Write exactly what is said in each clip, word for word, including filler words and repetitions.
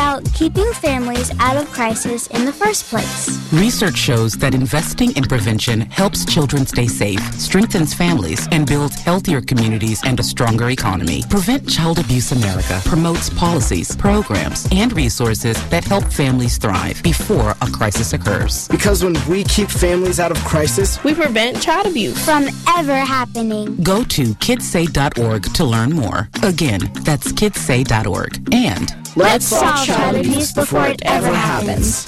about keeping families out of crisis in the first place. Research shows that investing in prevention helps children stay safe, strengthens families, and builds healthier communities and a stronger economy. Prevent Child Abuse America promotes policies, programs, and resources that help families thrive before a crisis occurs. Because when we keep families out of crisis, we prevent child abuse from ever happening. Go to kids say dot org to learn more. Again, that's kids say dot org. And let's solve child abuse before it ever happens.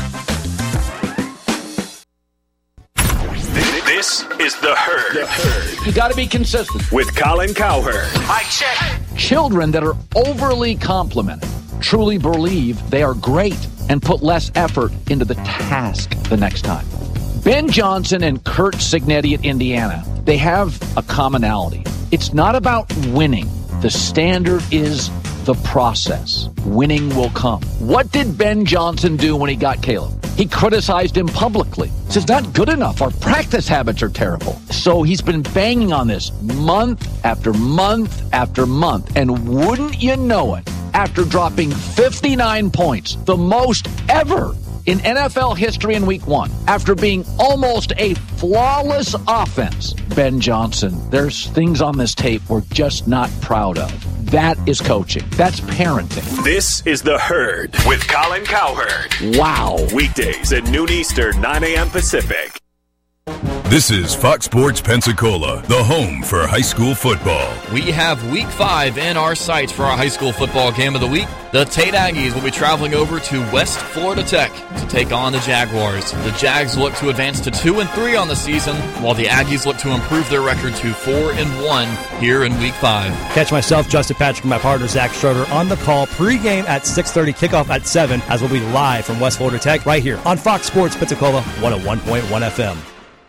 This is The Herd. The Herd. You got to be consistent. With Colin Cowherd. I check. Children that are overly complimented truly believe they are great and put less effort into the task the next time. Ben Johnson and Kurt Signetti at Indiana, they have a commonality. It's not about winning. The standard is the process. Winning will come. What did Ben Johnson do when he got Caleb? He criticized him publicly. He says, not good enough. Our practice habits are terrible. So he's been banging on this month after month after month. And wouldn't you know it, after dropping fifty-nine points, the most ever in N F L history in week one, after being almost a flawless offense, Ben Johnson, there's things on this tape we're just not proud of. That is coaching. That's parenting. This is The Herd with Colin Cowherd. Wow. Weekdays at noon Eastern, nine a.m. Pacific. This is Fox Sports Pensacola, the home for high school football. We have week five in our sights for our high school football game of the week. The Tate Aggies will be traveling over to West Florida Tech to take on the Jaguars. The Jags look to advance to two and three on the season, while the Aggies look to improve their record to four and one here in week five. Catch myself, Justin Patrick, and my partner Zach Schroeder on the call pregame at six thirty, kickoff at seven, as we'll be live from West Florida Tech right here on Fox Sports Pensacola one oh one point one F M.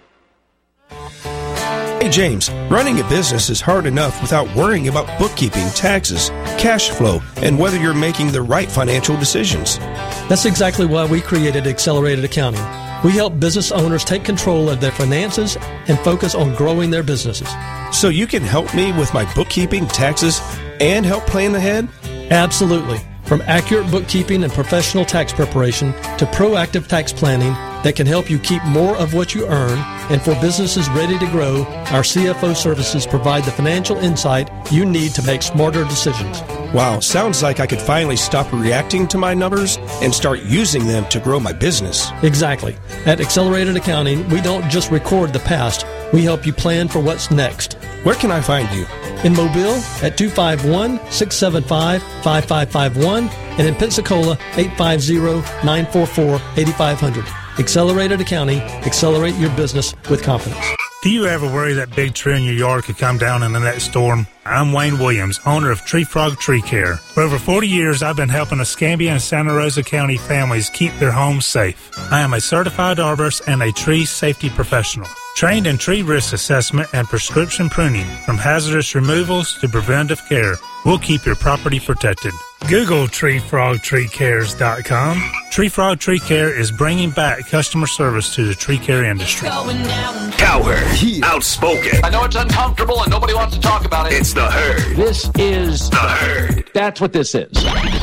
Hey James, running a business is hard enough without worrying about bookkeeping, taxes, cash flow, and whether you're making the right financial decisions. That's exactly why we created Accelerated Accounting. We help business owners take control of their finances and focus on growing their businesses. So you can help me with my bookkeeping, taxes, and help plan ahead? Absolutely. From accurate bookkeeping and professional tax preparation to proactive tax planning that can help you keep more of what you earn, and for businesses ready to grow, our C F O services provide the financial insight you need to make smarter decisions. Wow, sounds like I could finally stop reacting to my numbers and start using them to grow my business. Exactly. At Accelerated Accounting, we don't just record the past, we help you plan for what's next. Where can I find you? In Mobile at two five one, six seven five, five five five one and in Pensacola eight five zero, nine four four, eight five zero zero. Accelerated Accounting. Accelerate your business with confidence. Do you ever worry that big tree in your yard could come down in the next storm? I'm Wayne Williams, owner of Tree Frog Tree Care. For over forty years, I've been helping Escambia and Santa Rosa County families keep their homes safe. I am a certified arborist and a tree safety professional. Trained in tree risk assessment and prescription pruning, from hazardous removals to preventive care, we'll keep your property protected. Google tree frog tree cares dot com. Tree Frog Tree Care is bringing back customer service to the tree care industry. Cowherd, yeah. Outspoken. I know it's uncomfortable and nobody wants to talk about it. It's The Herd. This is The Herd. That's what this is.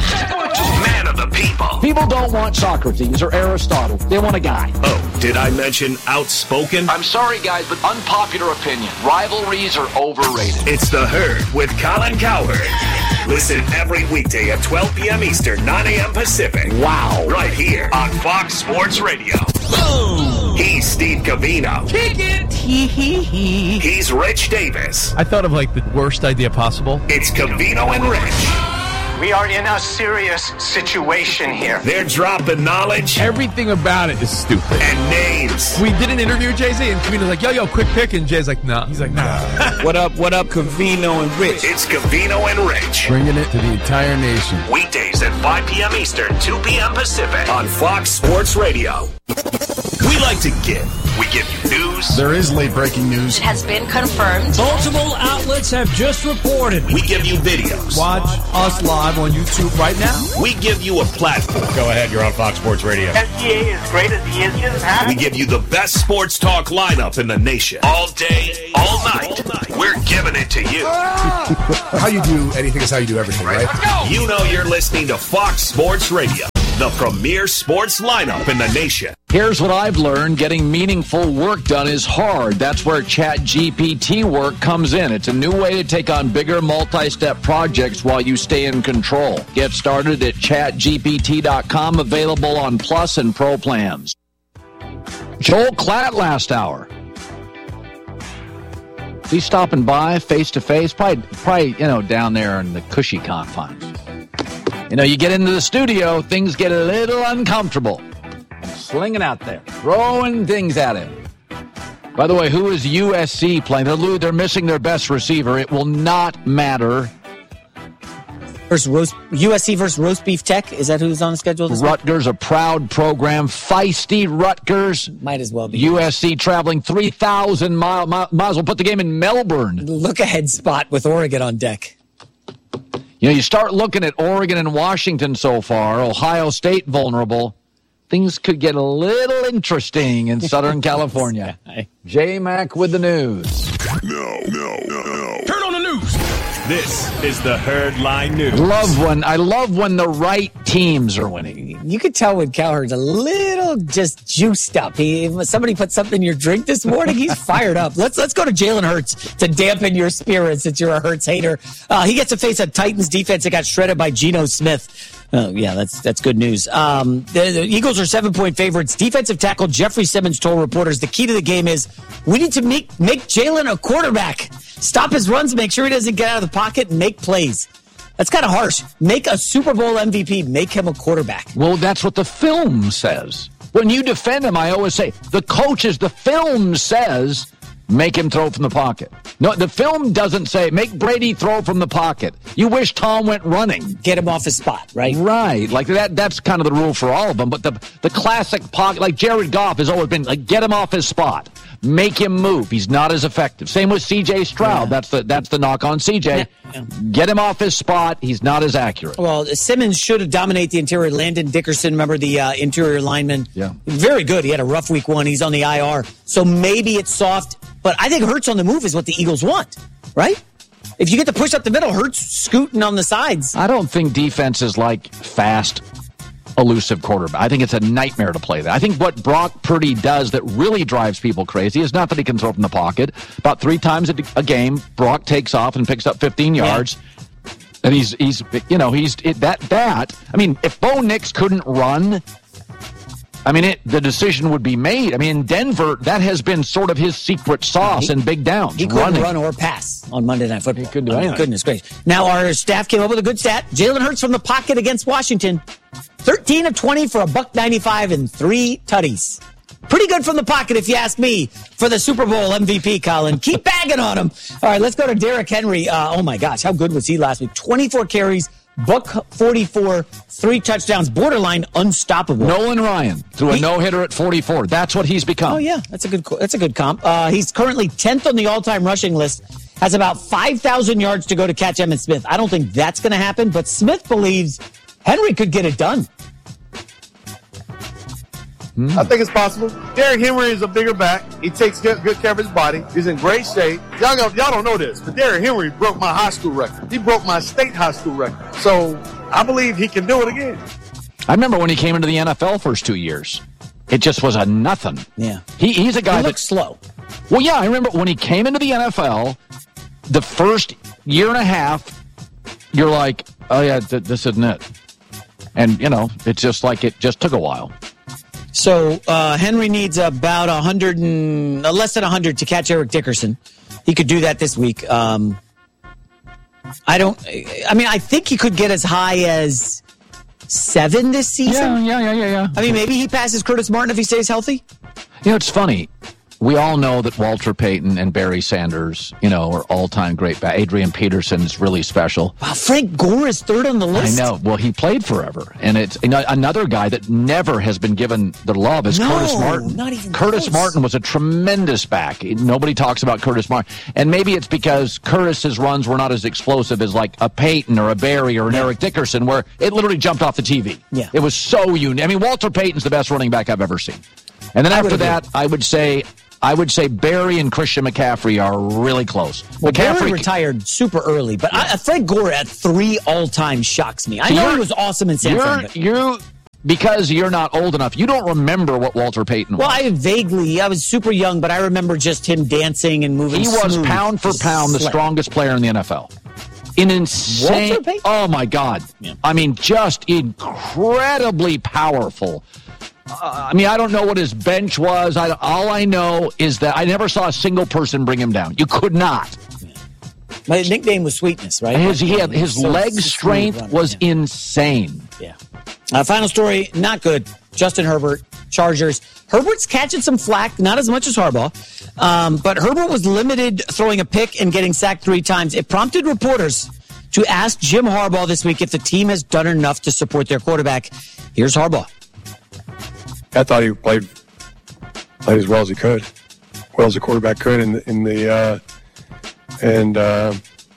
Man of the people. People don't want Socrates or Aristotle. They want a guy. Oh, did I mention outspoken? I'm sorry, guys, but unpopular opinion. Rivalries are overrated. It's The Herd with Colin Cowherd. Listen every weekday at twelve p.m. Eastern, nine a.m. Pacific. Wow. Right here on Fox Sports Radio. Boom. He's Steve Covino. Kick it. He's Rich Davis. I thought of like the worst idea possible. It's Covino and Rich. We are in a serious situation here. They're dropping knowledge. Everything about it is stupid. And names. We did an interview with Jay-Z, and Covino's like, yo, yo, quick pick. And Jay's like, nah. He's like, nah. What up, what up, Covino and Rich? It's Covino and Rich. Bringing it to the entire nation. Weekdays at five p.m. Eastern, two p.m. Pacific on Fox Sports Radio. We like to give. We give you news. There is late breaking news. It has been confirmed. Multiple outlets have just reported. We give you videos. Watch us live on YouTube right now. We give you a platform. Go ahead, you're on Fox Sports Radio. S G A as great as he is, just have. We give you the best sports talk lineup in the nation. All day, all night. All night. We're giving it to you. How you do anything is how you do everything, right? Let's go. You know you're listening to Fox Sports Radio. the premier sports lineup in the nation. Here's what I've learned. Getting meaningful work done is hard. That's where ChatGPT work comes in. It's a new way to take on bigger multi-step projects while you stay in control. Get started at chat G P T dot com, available on Plus and Pro plans. Joel Klatt last hour. He's stopping by face-to-face, probably, probably, you know, down there in the cushy confines. You know, you get into the studio, things get a little uncomfortable. Slinging out there, throwing things at him. By the way, who is U S C playing? They're, they're missing their best receiver. It will not matter. Versus roast, U S C versus Roast Beef Tech. Is that who's on the schedule this Rutgers, week? A proud program. Feisty Rutgers. Might as well be. U S C traveling three thousand miles. Might as well put the game in Melbourne. Look ahead spot with Oregon on deck. You know, you start looking at Oregon and Washington so far. Ohio State vulnerable. Things could get a little interesting in Southern California. J-Mac with the news. No, no, no, no. Turn on the news. This is the Herdline News. Love when I love when the right teams are winning. You could tell when Cowherd's a little just juiced up. He, if somebody put something in your drink this morning, he's fired up. Let's let's go to Jalen Hurts to dampen your spirits since you're a Hurts hater. Uh, he gets to face a Titans defense that got shredded by Geno Smith. Oh, yeah, that's that's good news. Um, the, the Eagles are seven-point favorites. Defensive tackle Jeffrey Simmons told reporters the key to the game is we need to make, make Jalen a quarterback. Stop his runs, make sure he doesn't get out of the pocket, and make plays. That's kind of harsh. Make a Super Bowl M V P. Make him a quarterback. Well, that's what the film says. When you defend him, I always say, the coaches, the film says, make him throw from the pocket. No, the film doesn't say, make Brady throw from the pocket. You wish Tom went running. Get him off his spot, right? Right. Like that. That's kind of the rule for all of them. But the, the classic pocket, like Jared Goff has always been, like, get him off his spot. Make him move. He's not as effective. Same with C J Stroud. Yeah. That's the that's the knock on C J. Yeah. Yeah. Get him off his spot. He's not as accurate. Well, Simmons should have dominated the interior. Landon Dickerson, remember the uh, interior lineman? Yeah. Very good. He had a rough week one. He's on the I R. So maybe it's soft. But I think Hurts on the move is what the Eagles want, right? If you get to push up the middle, Hurts scooting on the sides. I don't think defense is like fast, elusive quarterback. I think it's a nightmare to play that. I think what Brock Purdy does that really drives people crazy is not that he can throw from the pocket. About three times a, a game, Brock takes off and picks up fifteen yards. Yeah. And he's, he's you know, he's it, that, that. I mean, if Bo Nix couldn't run, I mean, it, the decision would be made. I mean, in Denver, that has been sort of his secret sauce he, in big downs. He couldn't running. run or pass on Monday Night Football. He couldn't do anything. Oh, goodness gracious. Now, our staff came up with a good stat. Jalen Hurts from the pocket against Washington. thirteen of twenty for a buck ninety-five and three tutties. Pretty good from the pocket, if you ask me, for the Super Bowl M V P, Colin. Keep bagging on him. All right, let's go to Derrick Henry. Uh, oh, my gosh, how good was he last week? twenty-four carries. Buck forty-four, three touchdowns, borderline unstoppable. Nolan Ryan threw a he, no-hitter at forty-four. That's what he's become. Oh, yeah, that's a good that's a good comp. Uh, he's currently tenth on the all-time rushing list, has about five thousand yards to go to catch Emmitt Smith. I don't think that's going to happen, but Smith believes Henry could get it done. Hmm. I think it's possible. Derrick Henry is a bigger back. He takes good, good care of his body. He's in great shape. Y'all, y'all don't know this, but Derrick Henry broke my high school record. He broke my state high school record. So I believe he can do it again. I remember when he came into the N F L first two years. It just was a nothing. Yeah. He, he's a guy he that looks slow. Well, yeah, I remember when he came into the N F L, the first year and a half, you're like, oh, yeah, th- this isn't it. And, you know, it's just like it just took a while. So uh, Henry needs about one hundred and uh, less than one hundred to catch Eric Dickerson. He could do that this week. Um, I don't. I mean, I think he could get as high as seven this season. Yeah, yeah, yeah, yeah. yeah. I mean, maybe he passes Curtis Martin if he stays healthy. You know, it's funny. We all know that Walter Payton and Barry Sanders, you know, are all-time great. Adrian Peterson's really special. Wow, Frank Gore is third on the list. I know. Well, he played forever. And it's you know, another guy that never has been given the love is no, Curtis Martin. Not even Curtis close. Martin was a tremendous back. Nobody talks about Curtis Martin. And maybe it's because Curtis's runs were not as explosive as like a Payton or a Barry or an yeah. Eric Dickerson, where it literally jumped off the T V. Yeah. It was so unique. I mean, Walter Payton's the best running back I've ever seen. And then I after that, I would say... I would say Barry and Christian McCaffrey are really close. Well, McCaffrey Barry retired super early, but yeah. I, Frank Gore at three all-time shocks me. I so know he was awesome in San Francisco. You because you're not old enough, you don't remember what Walter Payton was. Well, I vaguely, I was super young, but I remember just him dancing and moving. He was smooth, pound for pound the slick. strongest player in the N F L. An insane. Walter Payton? Oh my God! Yeah. I mean, just incredibly powerful. Uh, I mean, I don't know what his bench was. I, all I know is that I never saw a single person bring him down. You could not. My nickname was Sweetness, right? His, he had, his so leg strength was yeah. insane. Yeah. Uh, final story, not good. Justin Herbert, Chargers. Herbert's catching some flack, not as much as Harbaugh. Um, but Herbert was limited throwing a pick and getting sacked three times. It prompted reporters to ask Jim Harbaugh this week if the team has done enough to support their quarterback. Here's Harbaugh. I thought he played played as well as he could, well as a quarterback could in the, in the uh, and uh,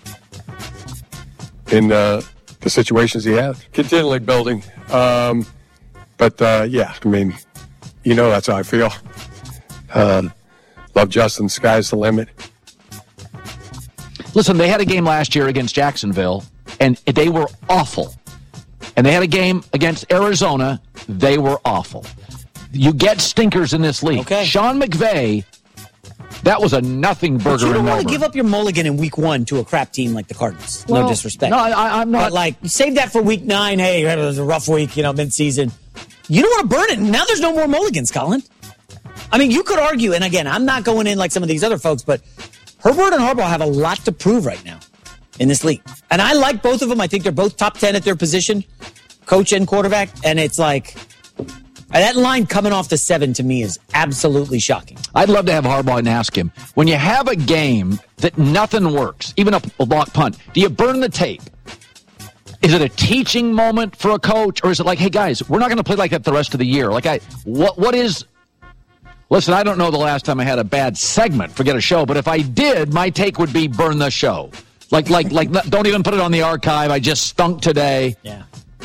in uh, the situations he had. Continually building, um, but uh, yeah, I mean, you know that's how I feel. Uh, love Justin. Sky's the limit. Listen, they had a game last year against Jacksonville, and they were awful. And they had a game against Arizona. They were awful. You get stinkers in this league. Okay. Sean McVay, that was a nothing burger. But you don't in want Melbourne. to give up your mulligan in week one to a crap team like the Cardinals. Well, no disrespect. No, I, I'm not. But like, save that for week nine. Hey, it was a rough week, you know, mid-season. You don't want to burn it. Now there's no more mulligans, Colin. I mean, you could argue, and again, I'm not going in like some of these other folks, but Herbert and Harbaugh have a lot to prove right now in this league. And I like both of them. I think they're both top ten at their position, coach and quarterback. And it's like, that line coming off the seven to me is absolutely shocking. I'd love to have Harbaugh and ask him, when you have a game that nothing works, even a, a block punt, do you burn the tape? Is it a teaching moment for a coach, or is it like, hey guys, we're not going to play like that the rest of the year? Like, I what what is? Listen, I don't know the last time I had a bad segment. Forget a show, but if I did, my take would be burn the show. Like like like, don't even put it on the archive. I just stunk today. Yeah.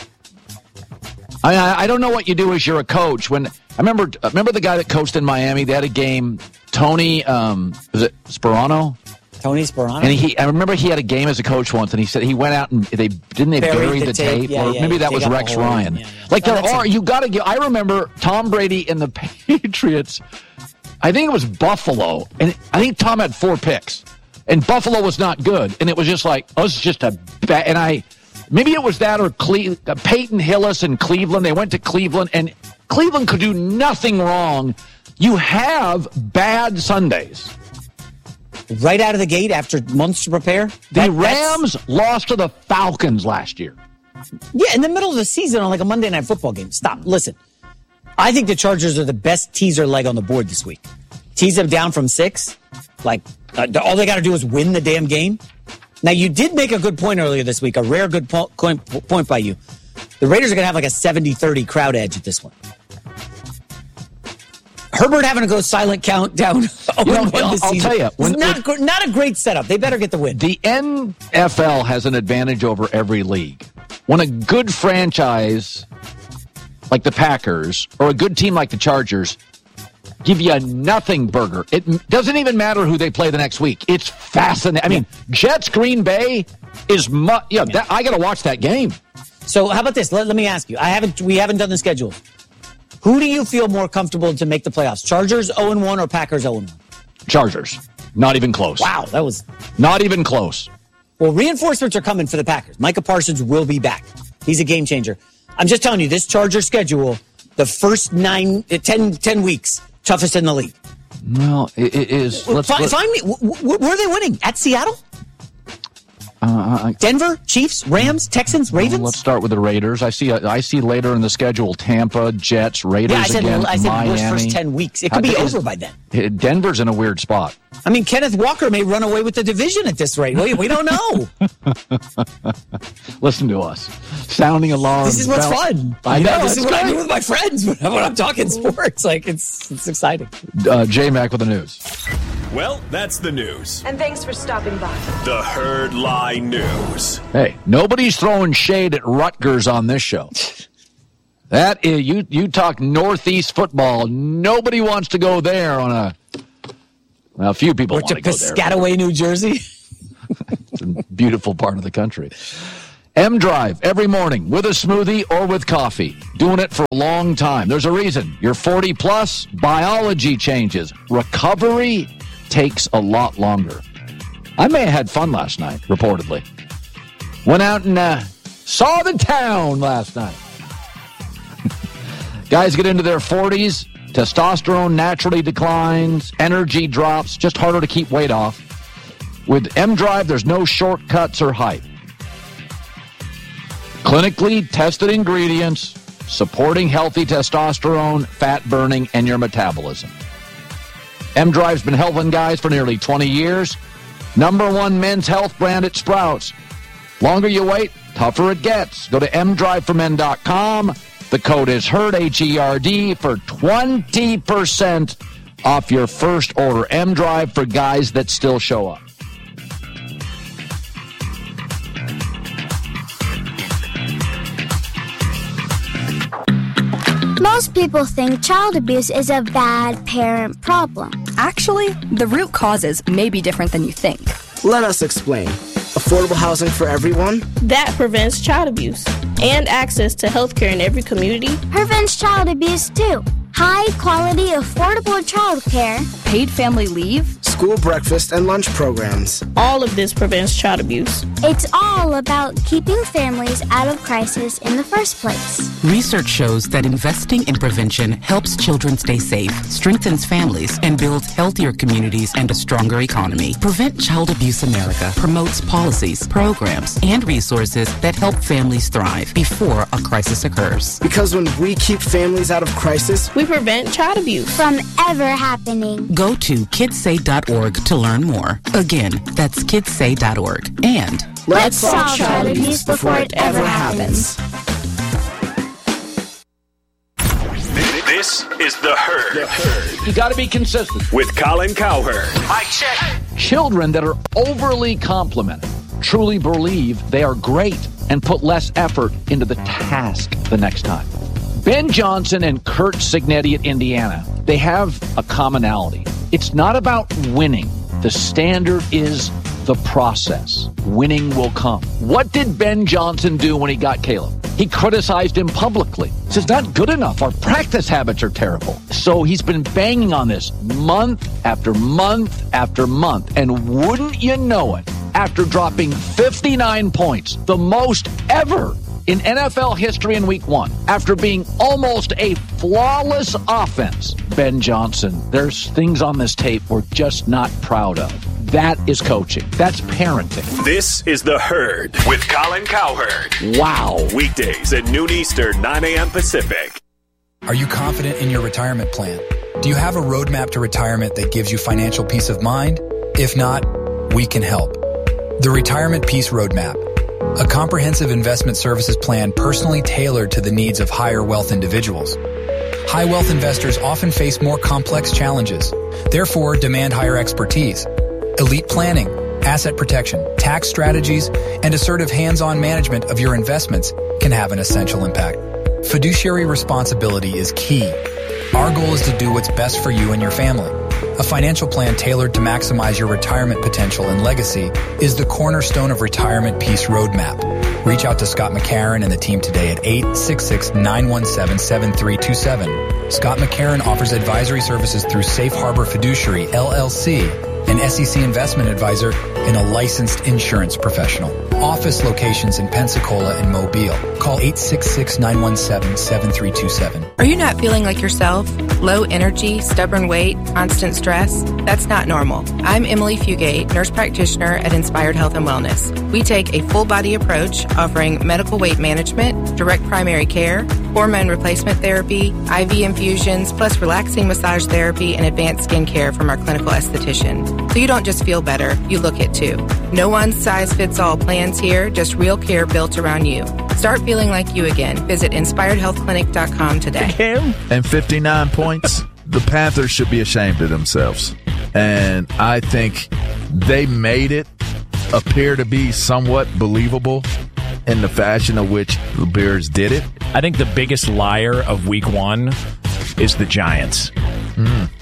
I, I don't know what you do as you're a coach. When I remember, remember the guy that coached in Miami. They had a game. Tony, um, was it Sperano? Tony Sperano. And he, I remember he had a game as a coach once, and he said he went out and they didn't they Buried bury the the, tape. tape, Yeah, or yeah, maybe yeah. that Dig was up Rex the hole. Ryan. Yeah, yeah. Like Oh, there that's are, a- you got to give. I remember Tom Brady and the Patriots. I think it was Buffalo, and I think Tom had four picks, and Buffalo was not good, and it was just like, oh, it's just a bad. And I, maybe it was that or Cle- uh, Peyton Hillis in Cleveland. They went to Cleveland, and Cleveland could do nothing wrong. You have bad Sundays. Right out of the gate after months to prepare. The That- Rams that's- lost to the Falcons last year. Yeah, in the middle of the season on like a Monday Night Football game. Stop. Listen. I think the Chargers are the best teaser leg on the board this week. Tease them down from six. Like, uh, all they got to do is win the damn game. Now, you did make a good point earlier this week, a rare good po- point, point by you. The Raiders are going to have like a seventy thirty crowd edge at this one. Herbert having to go silent countdown. You know, oh one I'll, this I'll season. tell you. When, not, when, not a great setup. They better get the win. The N F L has an advantage over every league. When a good franchise like the Packers or a good team like the Chargers give you a nothing burger, it doesn't even matter who they play the next week. It's fascinating. I mean, Jets Green Bay is mu- yeah, that, I got to watch that game. So how about this? Let, let me ask you. I haven't. We haven't done the schedule. Who do you feel more comfortable to make the playoffs? Chargers oh and one or Packers oh and one? Chargers. Not even close. Wow, that was not even close. Well, reinforcements are coming for the Packers. Micah Parsons will be back. He's a game changer. I'm just telling you, this Charger schedule, the first nine, ten, ten weeks, toughest in the league. Well, it, it is. Let's, F- let's, find me. W- w- where are they winning? At Seattle? Uh, Denver, Chiefs, Rams, Texans, Ravens? Well, let's start with the Raiders. I see. I see later in the schedule: Tampa, Jets, Raiders yeah, I said, again, I said Miami. worst first ten weeks. It could be over by then. Denver's in a weird spot. I mean, Kenneth Walker may run away with the division at this rate. We, we don't know. Listen to us, sounding alarms. This is what's Bell- fun. I You know. This is what great. I do with my friends when I'm talking sports. Like it's it's exciting. Uh, J Mac with the news. Well, that's the news. And thanks for stopping by. The Herd Lie News. Hey, nobody's throwing shade at Rutgers on this show. That is, you you talk Northeast football. Nobody wants to go there on a. Well, a few people Or want to to go there. Piscataway, New Jersey. It's a beautiful part of the country. M-Drive every morning with a smoothie or with coffee. Doing it for a long time. There's a reason. You're forty plus, biology changes. Recovery takes a lot longer. I may have had fun last night, reportedly. Went out and uh, saw the town last night. Guys get into their forties, testosterone naturally declines, energy drops, just harder to keep weight off. With M-Drive, there's no shortcuts or hype. Clinically tested ingredients supporting healthy testosterone, fat burning, and your metabolism. M-Drive's been helping guys for nearly twenty years. Number one men's health brand at Sprouts. Longer you wait, tougher it gets. Go to m drive for men dot com. The code is HERD, H E R D, for twenty percent off your first order. M-Drive for guys that still show up. Most people think child abuse is a bad parent problem. Actually, the root causes may be different than you think. Let us explain. Affordable housing for everyone? That prevents child abuse. And access to health care in every community. Prevents child abuse too. High quality, affordable child care. Paid family leave. School breakfast and lunch programs. All of this prevents child abuse. It's all about keeping families out of crisis in the first place. Research shows that investing in prevention helps children stay safe, strengthens families, and builds healthier communities and a stronger economy. Prevent Child Abuse America promotes policies, programs, and resources that help families thrive before a crisis occurs. Because when we keep families out of crisis, we prevent child abuse from ever happening. Go to kids say dot org to learn more. Again, that's kids say dot org. And let's solve child abuse before it ever happens. This is The Herd. The Herd. You got to be consistent. With Colin Cowherd. Mic check. Children that are overly complimented truly believe they are great and put less effort into the task the next time. Ben Johnson and Curt Cignetti at Indiana, they have a commonality. It's not about winning. The standard is the process. Winning will come. What did Ben Johnson do when he got Caleb? He criticized him publicly. He says, not good enough. Our practice habits are terrible. So he's been banging on this month after month after month. And wouldn't you know it, after dropping fifty-nine points, the most ever in N F L history in week one, after being almost a flawless offense, Ben Johnson, there's things on this tape we're just not proud of. That is coaching. That's parenting. This is The Herd with Colin Cowherd. Wow. Weekdays at noon Eastern, nine a.m. Pacific. Are you confident in your retirement plan? Do you have a roadmap to retirement that gives you financial peace of mind? If not, we can help. The Retirement Peace Roadmap. A comprehensive investment services plan personally tailored to the needs of higher wealth individuals. High wealth investors often face more complex challenges, therefore demand higher expertise. Elite planning, asset protection, tax strategies, and assertive hands-on management of your investments can have an essential impact. Fiduciary responsibility is key. Our goal is to do what's best for you and your family. A financial plan tailored to maximize your retirement potential and legacy is the cornerstone of Retirement Peace Roadmap. Reach out to Scott McCarron and the team today at eight six six, nine one seven, seven three two seven. Scott McCarron offers advisory services through Safe Harbor Fiduciary, L L C, an S E C investment advisor and a licensed insurance professional. Office locations in Pensacola and Mobile. Call eight six six, nine one seven, seven three two seven. Are you not feeling like yourself? Low energy, stubborn weight, constant stress? That's not normal. I'm Emily Fugate, nurse practitioner at Inspired Health and Wellness. We take a full body approach offering medical weight management, direct primary care, hormone replacement therapy, I V infusions, plus relaxing massage therapy and advanced skin care from our clinical esthetician. So you don't just feel better, you look it too. No one size fits all plans here, just real care built around you. Start feeling like you again. Visit inspired health clinic dot com today. And fifty-nine points, the Panthers should be ashamed of themselves. And I think they made it appear to be somewhat believable in the fashion of which the Bears did it. I think the biggest liar of week one is the Giants. Mm.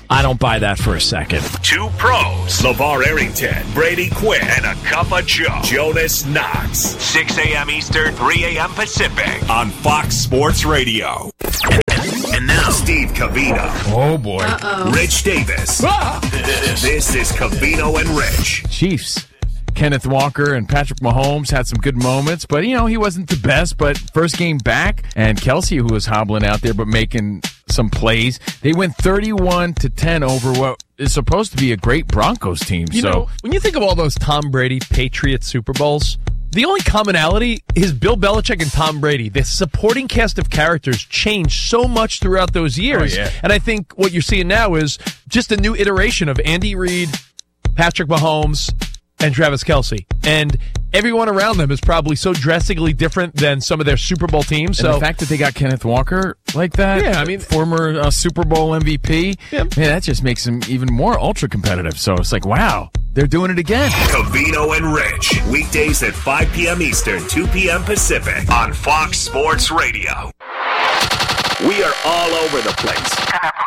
I don't buy that for a second. Two pros, LeVar Arrington, Brady Quinn, and a cup of Joe, Jonas Knox. six a.m. Eastern, three a.m. Pacific on Fox Sports Radio. And now, Steve Covino. Oh, boy. Uh-oh. Rich Davis. Ah! This is Covino and Rich. Chiefs. Kenneth Walker and Patrick Mahomes had some good moments, but, you know, he wasn't the best. But first game back, and Kelsey, who was hobbling out there but making some plays, they went thirty-one to ten over what is supposed to be a great Broncos team. You so know, when you think of all those Tom Brady Patriots Super Bowls, the only commonality is Bill Belichick and Tom Brady. The supporting cast of characters changed so much throughout those years. Oh, yeah. And I think what you're seeing now is just a new iteration of Andy Reid, Patrick Mahomes, and Travis Kelsey. And everyone around them is probably so drastically different than some of their Super Bowl teams. And so the fact that they got Kenneth Walker like that, yeah, I mean, former uh, Super Bowl M V P, yeah. man, that just makes them even more ultra competitive. So it's like, wow, they're doing it again. Covino and Rich, weekdays at five p.m. Eastern, two p.m. Pacific on Fox Sports Radio. We are all over the place.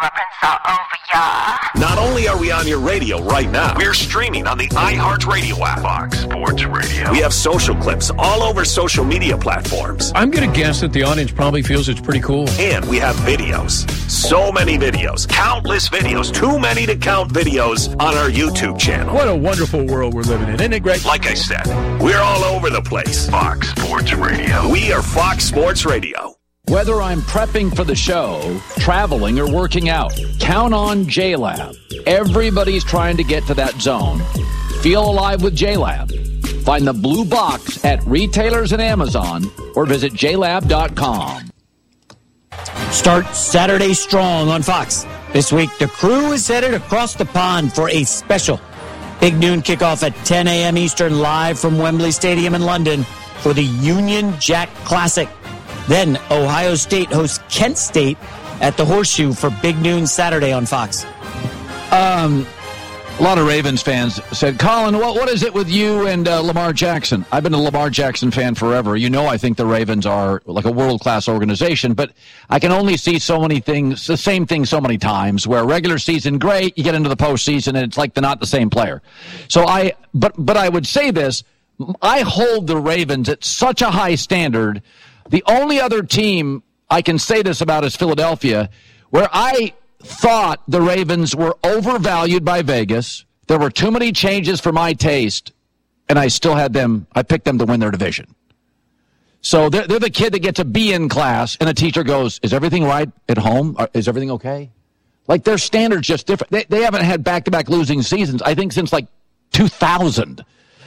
Not only are we on your radio right now, we're streaming on the iHeartRadio app. Fox Sports Radio. We have social clips all over social media platforms. I'm going to guess that the audience probably feels it's pretty cool. And we have videos. So many videos. Countless videos. Too many to count videos on our YouTube channel. What a wonderful world we're living in, isn't it great? Like I said, we're all over the place. Fox Sports Radio. We are Fox Sports Radio. Whether I'm prepping for the show, traveling, or working out, count on J-Lab. Everybody's trying to get to that zone. Feel alive with J-Lab. Find the blue box at retailers and Amazon or visit j lab dot com. Start Saturday strong on Fox. This week, the crew is headed across the pond for a special Big Noon kickoff at ten a.m. Eastern live from Wembley Stadium in London for the Union Jack Classic. Then Ohio State hosts Kent State at the Horseshoe for Big Noon Saturday on Fox. Um, a lot of Ravens fans said, Colin, what, what is it with you and uh, Lamar Jackson? I've been a Lamar Jackson fan forever. You know I think the Ravens are like a world-class organization, but I can only see so many things, the same thing so many times, where regular season, great, you get into the postseason, and it's like they're not the same player. So I, but but I would say this, I hold the Ravens at such a high standard. The only other team I can say this about is Philadelphia, where I thought the Ravens were overvalued by Vegas. There were too many changes for my taste, and I still had them. I picked them to win their division. So they're, they're the kid that gets a B in class, and the teacher goes, is everything right at home? Is everything okay? Like, their standard's just different. They, they haven't had back-to-back losing seasons, I think, since, like, two thousand.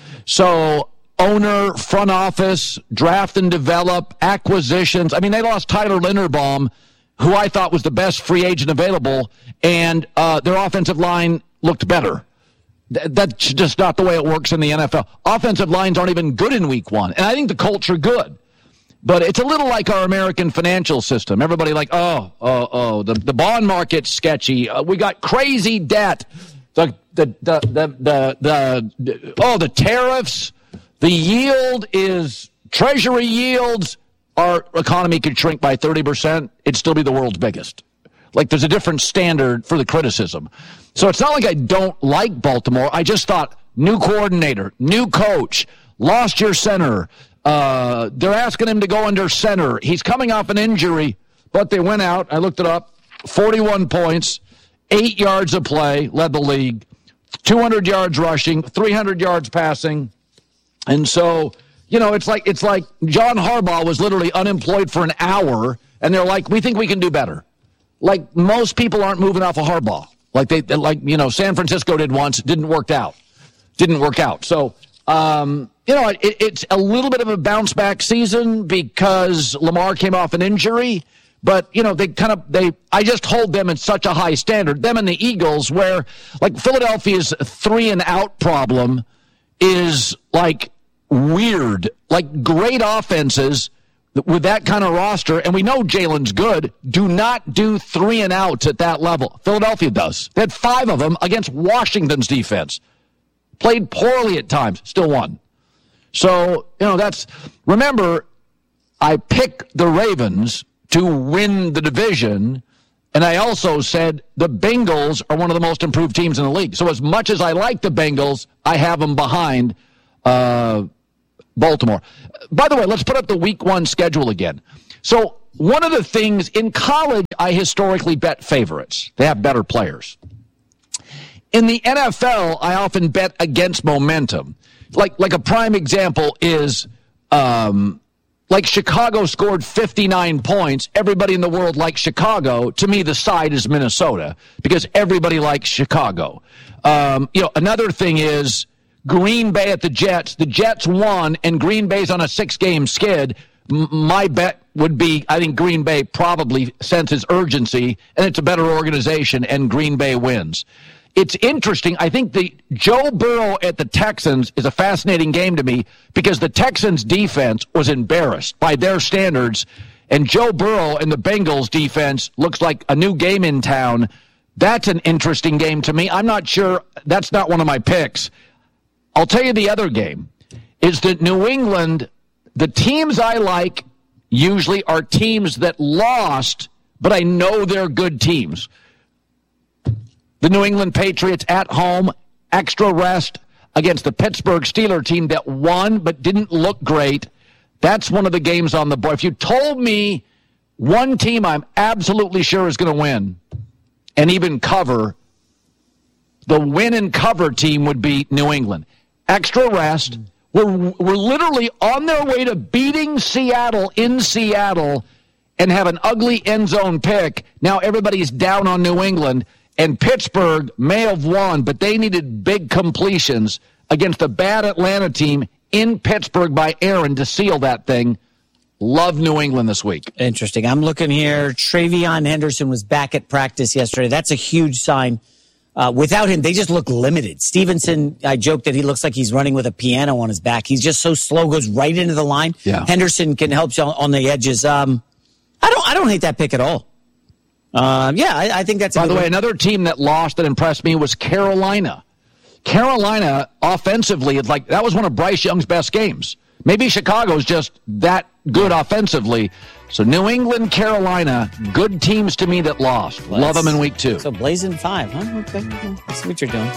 So owner, front office, draft and develop, acquisitions. I mean, they lost Tyler Linderbaum, who I thought was the best free agent available, and uh, their offensive line looked better. Th- that's just not the way it works in the N F L. Offensive lines aren't even good in week one, and I think the Colts are good. But it's a little like our American financial system. Everybody like, oh, oh, oh, the, the bond market's sketchy. Uh, we got crazy debt. The, the, the, the, the, the, oh, the tariffs. The yield is Treasury yields. Our economy could shrink by thirty percent. It'd still be the world's biggest. Like, there's a different standard for the criticism. So it's not like I don't like Baltimore. I just thought new coordinator, new coach, lost your center. Uh, they're asking him to go under center. He's coming off an injury, but they went out. I looked it up. forty-one points, eight yards of play, led the league, two hundred yards rushing, three hundred yards passing. And so, you know, it's like it's like John Harbaugh was literally unemployed for an hour, and they're like, we think we can do better. Like, most people aren't moving off of Harbaugh. Like, they, like you know, San Francisco did once. Didn't work out. Didn't work out. So, um, you know, it, it's a little bit of a bounce-back season because Lamar came off an injury. But, you know, they kind of, they, I just hold them in such a high standard. Them and the Eagles, where, like, Philadelphia's three-and-out problem is, like, weird. Like, great offenses with that kind of roster, and we know Jalen's good, do not do three and outs at that level. Philadelphia does. They had five of them against Washington's defense. Played poorly at times, still won. So, you know, that's, remember, I picked the Ravens to win the division, And I also said the Bengals are one of the most improved teams in the league. So as much as I like the Bengals, I have them behind uh, Baltimore. By the way, let's put up the week one schedule again. So one of the things in college, I historically bet favorites. They have better players. In the N F L, I often bet against momentum. Like, like a prime example is... Um, Like Chicago scored fifty-nine points. Everybody in the world likes Chicago. To me, the side is Minnesota because everybody likes Chicago. Um, you know, another thing is Green Bay at the Jets. The Jets won, and Green Bay's on a six-game skid. M- my bet would be I think Green Bay probably senses urgency, and it's a better organization, and Green Bay wins. It's interesting. I think the Joe Burrow at the Texans is a fascinating game to me because the Texans defense was embarrassed by their standards, and Joe Burrow and the Bengals defense looks like a new game in town. That's an interesting game to me. I'm not sure. That's not one of my picks. I'll tell you the other game is that New England, the teams I like usually are teams that lost, but I know they're good teams. The New England Patriots at home, extra rest against the Pittsburgh Steelers team that won but didn't look great. That's one of the games on the board. If you told me one team I'm absolutely sure is going to win and even cover, the win and cover team would be New England. Extra rest. We're, we're literally on their way to beating Seattle in Seattle and have an ugly end zone pick. Now everybody's down on New England. And Pittsburgh may have won, but they needed big completions against a bad Atlanta team in Pittsburgh by Aaron to seal that thing. Love New England this week. Interesting. I'm looking here. Travion Henderson was back at practice yesterday. That's a huge sign. Uh, without him, they just look limited. Stevenson, I joked that he looks like he's running with a piano on his back. He's just so slow, goes right into the line. Yeah. Henderson can help you on, on the edges. Um, I don't, I don't hate that pick at all. Uh, yeah, I, I think that's. By the way, one. another team that lost that impressed me was Carolina. Carolina offensively, it's like that was one of Bryce Young's best games. Maybe Chicago's just that good offensively. So New England, Carolina, good teams to me that lost. Let's, Love them in week two. So blazing five, huh? Okay, I see what you're doing.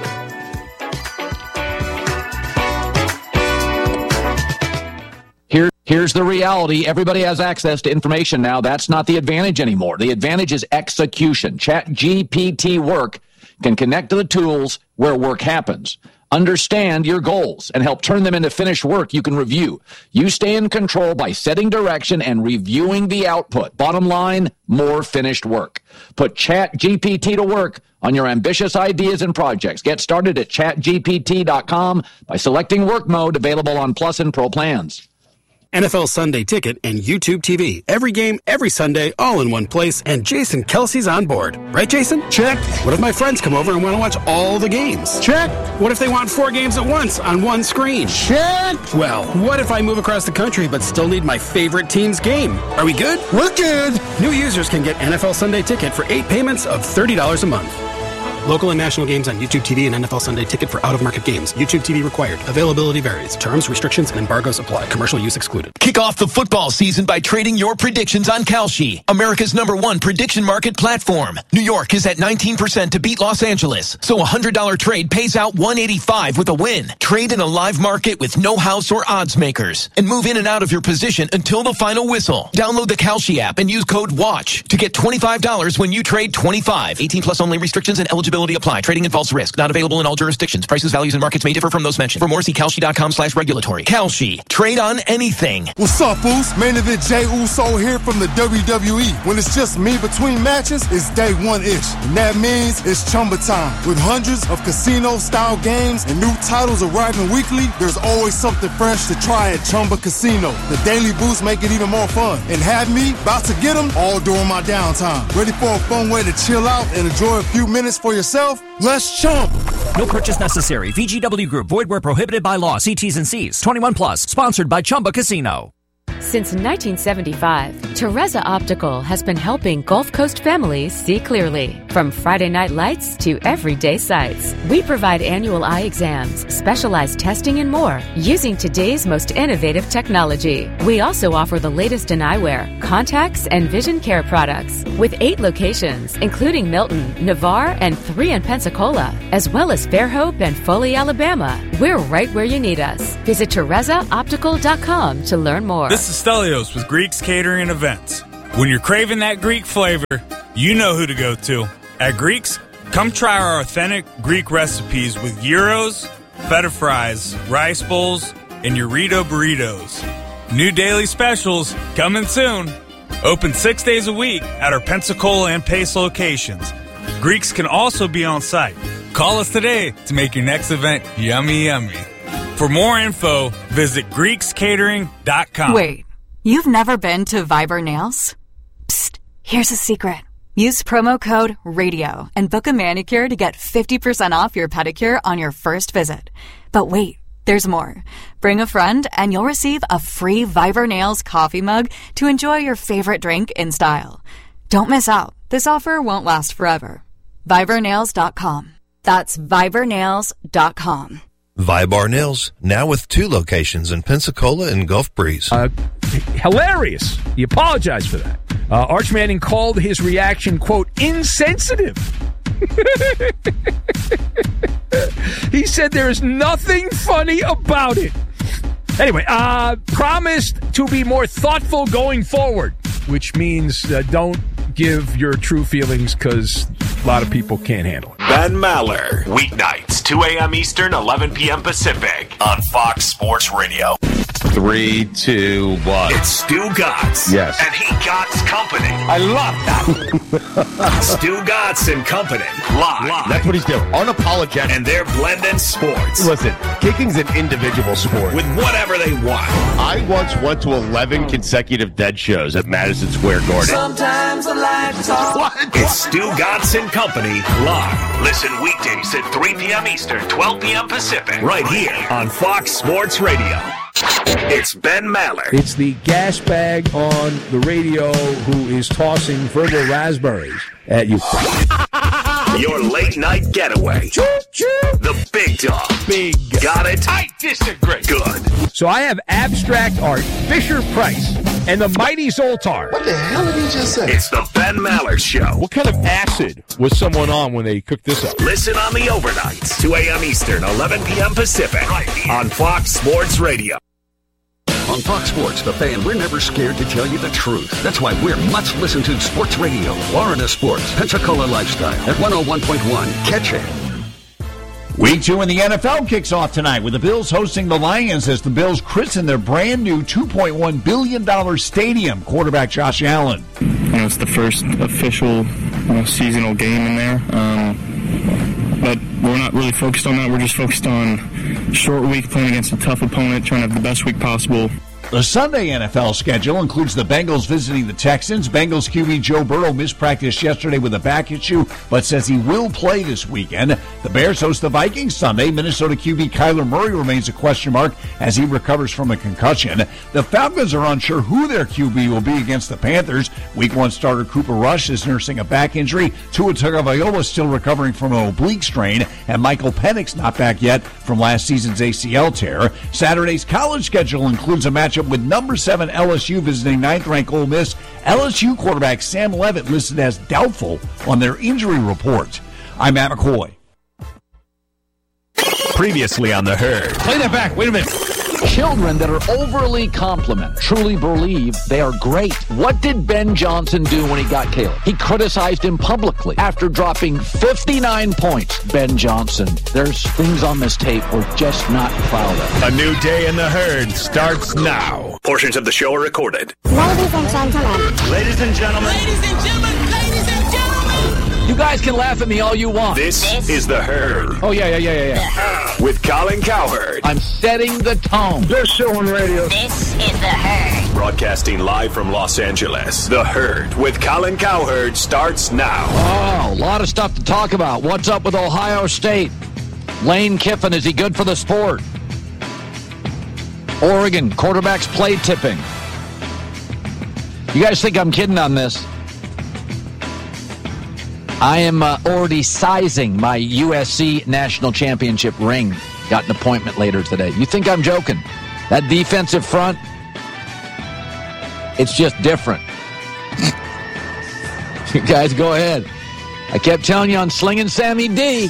Here, here's the reality. Everybody has access to information now. That's not the advantage anymore. The advantage is execution. ChatGPT Work can connect to the tools where work happens. Understand your goals and help turn them into finished work you can review. You stay in control by setting direction and reviewing the output. Bottom line, more finished work. Put ChatGPT to work on your ambitious ideas and projects. Get started at chat G P T dot com by selecting work mode, available on Plus and Pro plans. N F L Sunday Ticket and YouTube T V. Every game, every Sunday, all in one place, and Jason Kelsey's on board. Right, Jason? Check. What if my friends come over and want to watch all the games? Check. What if they want four games at once on one screen? Check. Well, what if I move across the country but still need my favorite team's game? Are we good? We're good. New users can get N F L Sunday Ticket for eight payments of thirty dollars a month. Local and national games on YouTube T V and N F L Sunday Ticket for out-of-market games. YouTube T V required. Availability varies. Terms, restrictions, and embargoes apply. Commercial use excluded. Kick off the football season by trading your predictions on Kalshi, America's number one prediction market platform. New York is at nineteen percent to beat Los Angeles, so a one hundred dollars trade pays out one eighty-five with a win. Trade in a live market with no house or odds makers, and move in and out of your position until the final whistle. Download the Kalshi app and use code WATCH to get twenty-five dollars when you trade twenty-five. eighteen plus only. Restrictions and eligibility apply. Trading involves risk. Not available in all jurisdictions. Prices, values, and markets may differ from those mentioned. For more, see Kalshi.com slash regulatory. Kalshi. Trade on anything. What's up, Boost? Main event Jey Uso here from the W W E. When it's just me between matches, it's day one-ish. And that means it's Chumba time. With hundreds of casino-style games and new titles arriving weekly, there's always something fresh to try at Chumba Casino. The Daily Boost make it even more fun. And have me about to get them all during my downtime. Ready for a fun way to chill out and enjoy a few minutes for yourself? Let's chump. No purchase necessary. V G W Group. Void where prohibited by law. See T's and C's. twenty-one plus. Sponsored by Chumba Casino. Since nineteen seventy-five, Teresa Optical has been helping Gulf Coast families see clearly. From Friday night lights to everyday sights, we provide annual eye exams, specialized testing, and more using today's most innovative technology. We also offer the latest in eyewear, contacts, and vision care products with eight locations, including Milton, Navarre, and three in Pensacola, as well as Fairhope and Foley, Alabama. We're right where you need us. Visit Teresa Optical dot com to learn more. This is Stelios with Greeks Catering and Events. When you're craving that Greek flavor, you know who to go to. At Greeks, come try our authentic Greek recipes with gyros, feta fries, rice bowls, and Eurito burritos. New daily specials coming soon. Open six days a week at our Pensacola and Pace locations. Greeks can also be on site. Call us today to make your next event yummy, yummy. For more info, visit Greeks Catering dot com. Wait, you've never been to Viber Nails? Psst, here's a secret. Use promo code RADIO and book a manicure to get fifty percent off your pedicure on your first visit. But wait, there's more. Bring a friend and you'll receive a free Viber Nails coffee mug to enjoy your favorite drink in style. Don't miss out. This offer won't last forever. Viber Nails dot com. That's Viber Nails dot com. Vibar Nails, now with two locations in Pensacola and Gulf Breeze. Uh, hilarious. He apologized for that. Uh, Arch Manning called his reaction, quote, insensitive. He said there is nothing funny about it. Anyway, uh, promised to be more thoughtful going forward, which means uh, don't give your true feelings because a lot of people can't handle it. Ben Maller. Weeknights, two a.m. Eastern, eleven p.m. Pacific on Fox Sports Radio. Three, two, one. It's Stu Gatz. Yes. And he Gatz Company. I love that. Stu Gatz and Company. Live. Live. That's what he's doing. Unapologetic. And they're blending sports. Listen, kicking's an individual sport. With whatever they want. I once went to eleven consecutive dead shows at Madison Square Garden. Sometimes I like to talk. What? It's Stu Gatz and Company live. Listen weekdays at three p.m. Eastern, twelve p.m. Pacific. Right here on Fox Sports Radio. It's Ben Maller. It's the gas bag on the radio who is tossing verbal raspberries at you. Your late night getaway. Choo choo. The big dog. Big. Got it? I disagree. Good. So I have abstract art, Fisher Price, and the Mighty Zoltar. What the hell did he just say? It's the Ben Maller Show. What kind of acid was someone on when they cooked this up? Listen on the overnights, two a.m. Eastern, eleven p.m. Pacific, right here on Fox Sports Radio. On Fox Sports, The Fan, we're never scared to tell you the truth. That's why we're much listened to sports radio. Florida Sports, Pensacola Lifestyle at one oh one point one. Catch it. Week two in the N F L kicks off tonight with the Bills hosting the Lions as the Bills christen their brand new two point one billion dollars stadium. Quarterback Josh Allen. You know, it's the first official you know, seasonal game in there. Um, but we're not really focused on that. We're just focused on short week, playing against a tough opponent, trying to have the best week possible. The Sunday N F L schedule includes the Bengals visiting the Texans. Bengals Q B Joe Burrow missed practice yesterday with a back issue, but says he will play this weekend. The Bears host the Vikings Sunday. Minnesota Q B Kyler Murray remains a question mark as he recovers from a concussion. The Falcons are unsure who their Q B will be against the Panthers. Week one starter Cooper Rush is nursing a back injury. Tua Tagovailoa is still recovering from an oblique strain, and Michael Penix not back yet from last season's A C L tear. Saturday's college schedule includes a matchup with number seven L S U visiting ninth-ranked Ole Miss. L S U quarterback Sam Levitt listed as doubtful on their injury report. I'm Matt McCoy. Previously on The Herd. Play that back. Wait a minute. Children that are overly compliment truly believe they are great. What did Ben Johnson do when he got Caleb? He criticized him publicly after dropping fifty-nine points. Ben Johnson, there's things on this tape we're just not proud of. A new day in The Herd starts now. Portions of the show are recorded. Ladies and gentlemen. Ladies and gentlemen. Ladies and gentlemen. Ladies and gentlemen. You guys can laugh at me all you want. This, this is The Herd. Oh, yeah, yeah, yeah, yeah, yeah. With Colin Cowherd. I'm setting the tone. This show on radio. This is The Herd. Broadcasting live from Los Angeles. The Herd with Colin Cowherd starts now. Oh, a lot of stuff to talk about. What's up with Ohio State? Lane Kiffin, is he good for the sport? Oregon, quarterbacks play tipping. You guys think I'm kidding on this? I am uh, already sizing my U S C national championship ring. Got an appointment later today. You think I'm joking? That defensive front, it's just different. You guys go ahead. I kept telling you on Slinging Sammy D.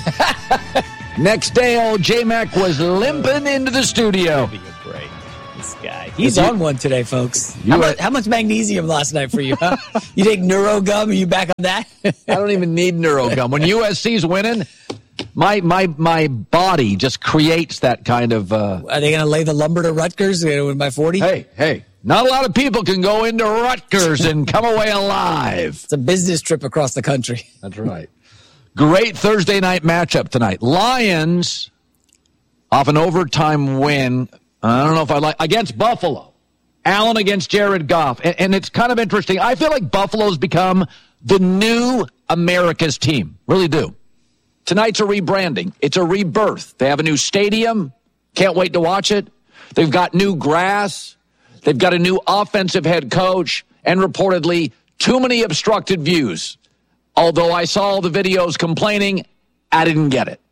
Next day, old J-Mac was limping into the studio. This guy. He's on one today, folks. How much, how much magnesium last night for you, huh? You take NeuroGum? Are you back on that? I don't even need NeuroGum. When U S C's winning, my my my body just creates that kind of... Uh, Are they going to lay the lumber to Rutgers win by forty? Hey, hey. Not a lot of people can go into Rutgers and come away alive. It's a business trip across the country. That's right. Great Thursday night matchup tonight. Lions off an overtime win. I don't know if I like against Buffalo. Allen against Jared Goff. And, and it's kind of interesting. I feel like Buffalo's become the new America's team. Really do. Tonight's a rebranding. It's a rebirth. They have a new stadium. Can't wait to watch it. They've got new grass. They've got a new offensive head coach. And reportedly, too many obstructed views. Although I saw all the videos complaining, I didn't get it.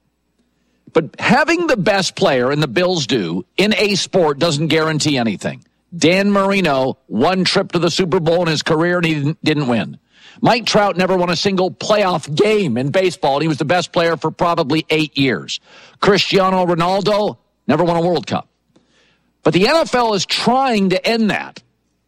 But having the best player, and the Bills do, in a sport doesn't guarantee anything. Dan Marino, one trip to the Super Bowl in his career, and he didn't, didn't win. Mike Trout never won a single playoff game in baseball, and he was the best player for probably eight years. Cristiano Ronaldo never won a World Cup. But the N F L is trying to end that.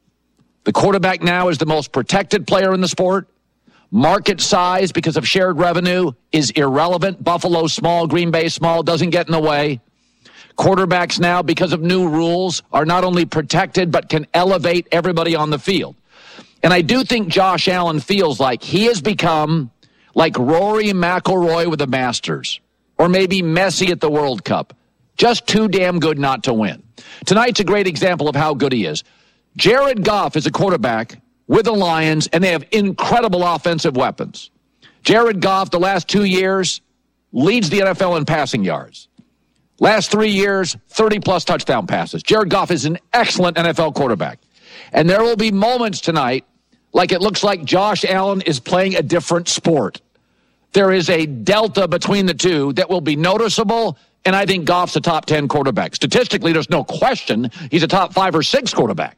The quarterback now is the most protected player in the sport. Market size, because of shared revenue, is irrelevant. Buffalo small, Green Bay small, doesn't get in the way. Quarterbacks now, because of new rules, are not only protected, but can elevate everybody on the field. And I do think Josh Allen feels like he has become like Rory McIlroy with the Masters, or maybe Messi at the World Cup. Just too damn good not to win. Tonight's a great example of how good he is. Jared Goff is a quarterback with the Lions, and they have incredible offensive weapons. Jared Goff, the last two years, leads the N F L in passing yards. Last three years, thirty-plus touchdown passes. Jared Goff is an excellent N F L quarterback. And there will be moments tonight like it looks like Josh Allen is playing a different sport. There is a delta between the two that will be noticeable, and I think Goff's a top ten quarterback. Statistically, there's no question he's a top five or six quarterback.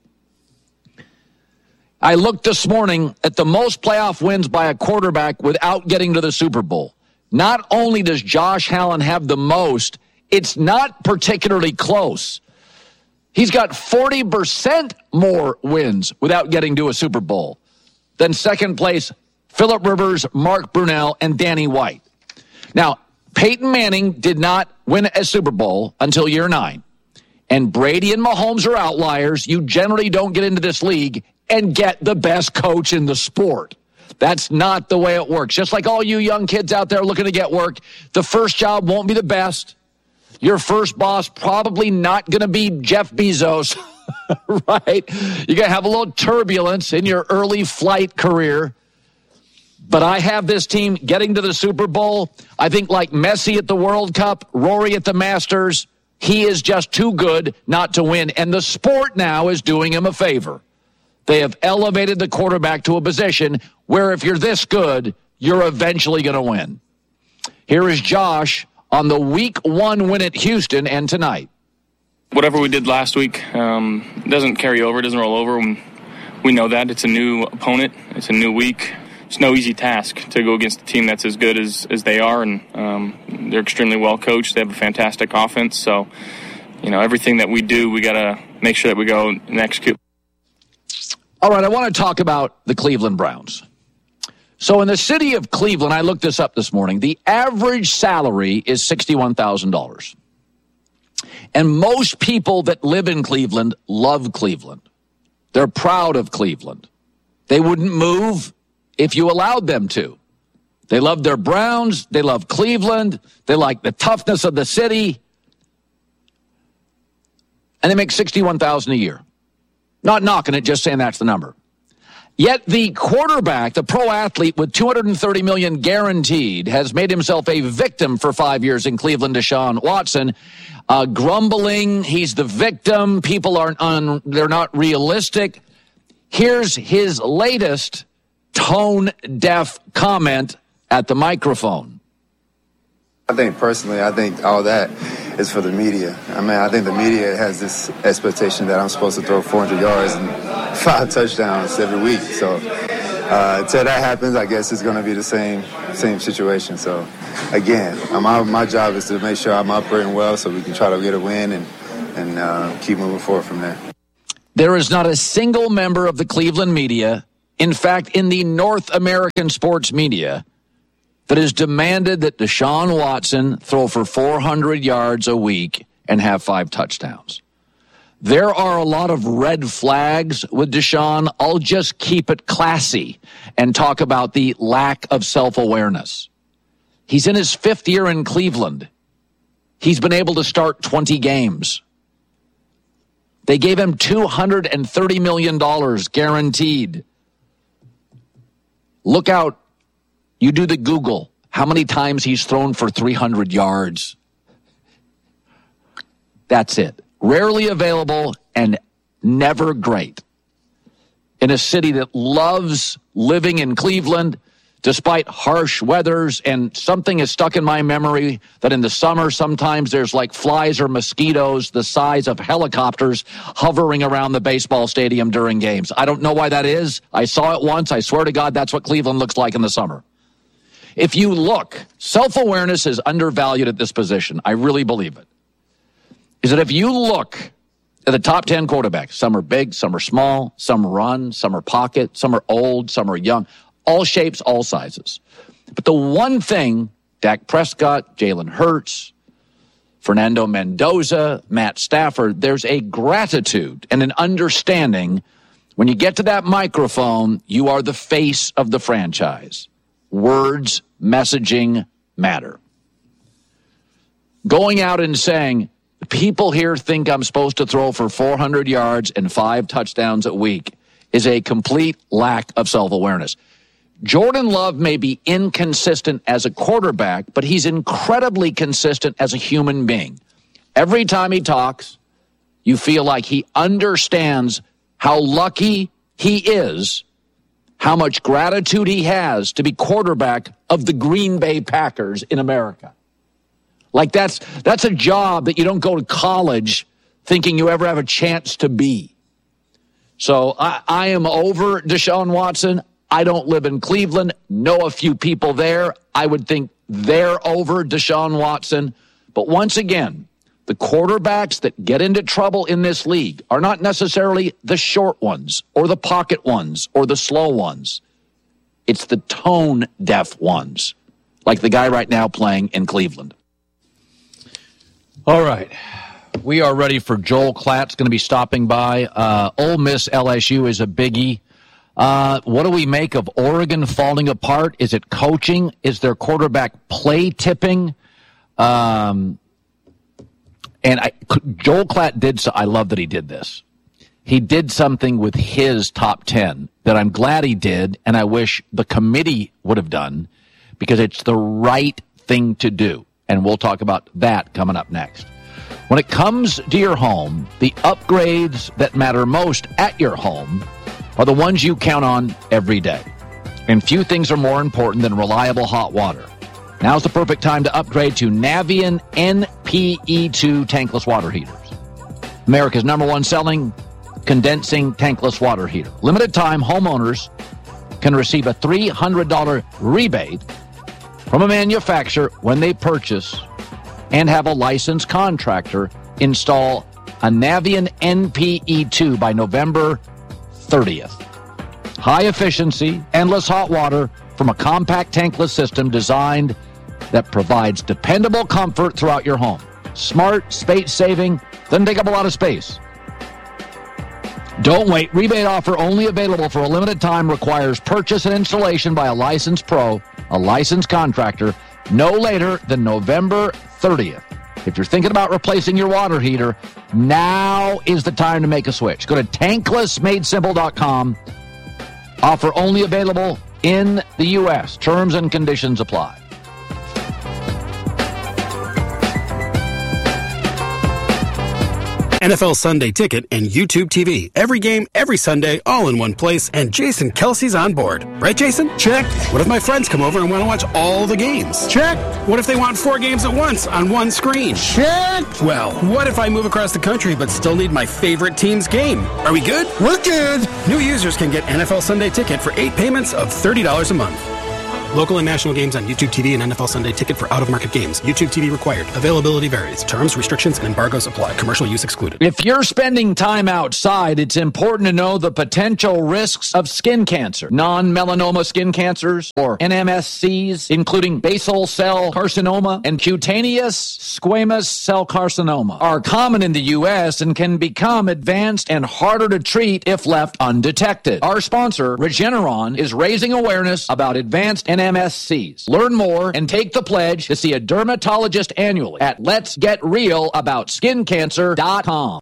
I looked this morning at the most playoff wins by a quarterback without getting to the Super Bowl. Not only does Josh Allen have the most, it's not particularly close. He's got forty percent more wins without getting to a Super Bowl than second place Phillip Rivers, Mark Brunell, and Danny White. Now, Peyton Manning did not win a Super Bowl until year nine. And Brady and Mahomes are outliers. You generally don't get into this league and get the best coach in the sport. That's not the way it works. Just like all you young kids out there looking to get work, the first job won't be the best. Your first boss probably not going to be Jeff Bezos, right? You're going to have a little turbulence in your early flight career. But I have this team getting to the Super Bowl. I think like Messi at the World Cup, Rory at the Masters, he is just too good not to win. And the sport now is doing him a favor. They have elevated the quarterback to a position where if you're this good, you're eventually going to win. Here is Josh on the week one win at Houston and tonight. Whatever we did last week um, doesn't carry over, doesn't roll over. We know that. It's a new opponent. It's a new week. It's no easy task to go against a team that's as good as, as they are, and um, they're extremely well coached. They have a fantastic offense. So, you know, everything that we do, we got to make sure that we go and execute. All right, I want to talk about the Cleveland Browns. So in the city of Cleveland, I looked this up this morning, the average salary is sixty-one thousand dollars. And most people that live in Cleveland love Cleveland. They're proud of Cleveland. They wouldn't move if you allowed them to. They love their Browns. They love Cleveland. They like the toughness of the city. And they make sixty-one thousand dollars a year. Not knocking it, just saying that's the number. Yet the quarterback, the pro athlete with two hundred thirty million dollars guaranteed, has made himself a victim for five years in Cleveland, Deshaun Watson. Uh, grumbling, he's the victim. People aren't on, they're not realistic. Here's his latest tone-deaf comment at the microphone. I think personally, I think all that is for the media. I mean, I think the media has this expectation that I'm supposed to throw four hundred yards and five touchdowns every week. So uh, until that happens, I guess it's going to be the same same situation. So again, my, my job is to make sure I'm operating well so we can try to get a win and, and uh, keep moving forward from there. There is not a single member of the Cleveland media, in fact, in the North American sports media, that has demanded that Deshaun Watson throw for four hundred yards a week and have five touchdowns. There are a lot of red flags with Deshaun. I'll just keep it classy and talk about the lack of self-awareness. He's in his fifth year in Cleveland. He's been able to start twenty games. They gave him two hundred thirty million dollars guaranteed. Look out. You do the Google. How many times he's thrown for three hundred yards? That's it. Rarely available and never great. In a city that loves living in Cleveland, despite harsh weathers, and something is stuck in my memory that in the summer sometimes there's like flies or mosquitoes the size of helicopters hovering around the baseball stadium during games. I don't know why that is. I saw it once. I swear to God, that's what Cleveland looks like in the summer. If you look, self-awareness is undervalued at this position. I really believe it. Is that if you look at the top ten quarterbacks, some are big, some are small, some run, some are pocket, some are old, some are young, all shapes, all sizes. But the one thing, Dak Prescott, Jalen Hurts, Fernando Mendoza, Matt Stafford, there's a gratitude and an understanding. When you get to that microphone, you are the face of the franchise. Words, messaging matter. Going out and saying, people here think I'm supposed to throw for four hundred yards and five touchdowns a week is a complete lack of self-awareness. Jordan Love may be inconsistent as a quarterback, but he's incredibly consistent as a human being. Every time he talks, you feel like he understands how lucky he is, how much gratitude he has to be quarterback of the Green Bay Packers in America. Like that's that's a job that you don't go to college thinking you ever have a chance to be. So I, I am over Deshaun Watson. I don't live in Cleveland, know a few people there. I would think they're over Deshaun Watson. But once again, the quarterbacks that get into trouble in this league are not necessarily the short ones or the pocket ones or the slow ones. It's the tone-deaf ones, like the guy right now playing in Cleveland. All right. We are ready for Joel Klatt's going to be stopping by. Uh, Ole Miss L S U is a biggie. Uh, what do we make of Oregon falling apart? Is it coaching? Is their quarterback play tipping? Um, and I, Joel Klatt did so. I love that he did this. He did something with his top ten that I'm glad he did, and I wish the committee would have done because it's the right thing to do. And we'll talk about that coming up next. When it comes to your home, the upgrades that matter most at your home are the ones you count on every day. And few things are more important than reliable hot water. Now's the perfect time to upgrade to Navien N P E two tankless water heaters. America's number one selling condensing tankless water heater. Limited time homeowners can receive a three hundred dollars rebate from a manufacturer when they purchase and have a licensed contractor install a Navien N P E two by November thirtieth. High efficiency, endless hot water from a compact tankless system designed that provides dependable comfort throughout your home. Smart, space-saving, doesn't take up a lot of space. Don't wait. Rebate offer only available for a limited time, requires purchase and installation by a licensed pro, a licensed contractor, no later than November thirtieth. If you're thinking about replacing your water heater, now is the time to make a switch. Go to tankless made simple dot com. Offer only available in the U S. Terms and conditions apply. N F L Sunday Ticket and YouTube T V. Every game, every Sunday, all in one place, and Jason Kelsey's on board. Right, Jason? Check. What if my friends come over and want to watch all the games? Check. What if they want four games at once on one screen? Check. Well, what if I move across the country but still need my favorite team's game? Are we good? We're good. New users can get N F L Sunday Ticket for eight payments of thirty dollars a month. Local and national games on YouTube T V and N F L Sunday Ticket for out-of-market games. YouTube T V required. Availability varies. Terms, restrictions, and embargoes apply. Commercial use excluded. If you're spending time outside, it's important to know the potential risks of skin cancer. Non-melanoma skin cancers, or N M S Cs, including basal cell carcinoma and cutaneous squamous cell carcinoma, are common in the U S and can become advanced and harder to treat if left undetected. Our sponsor, Regeneron, is raising awareness about advanced N M S Cs. Learn more and take the pledge to see a dermatologist annually at lets get real about skin cancer dot com.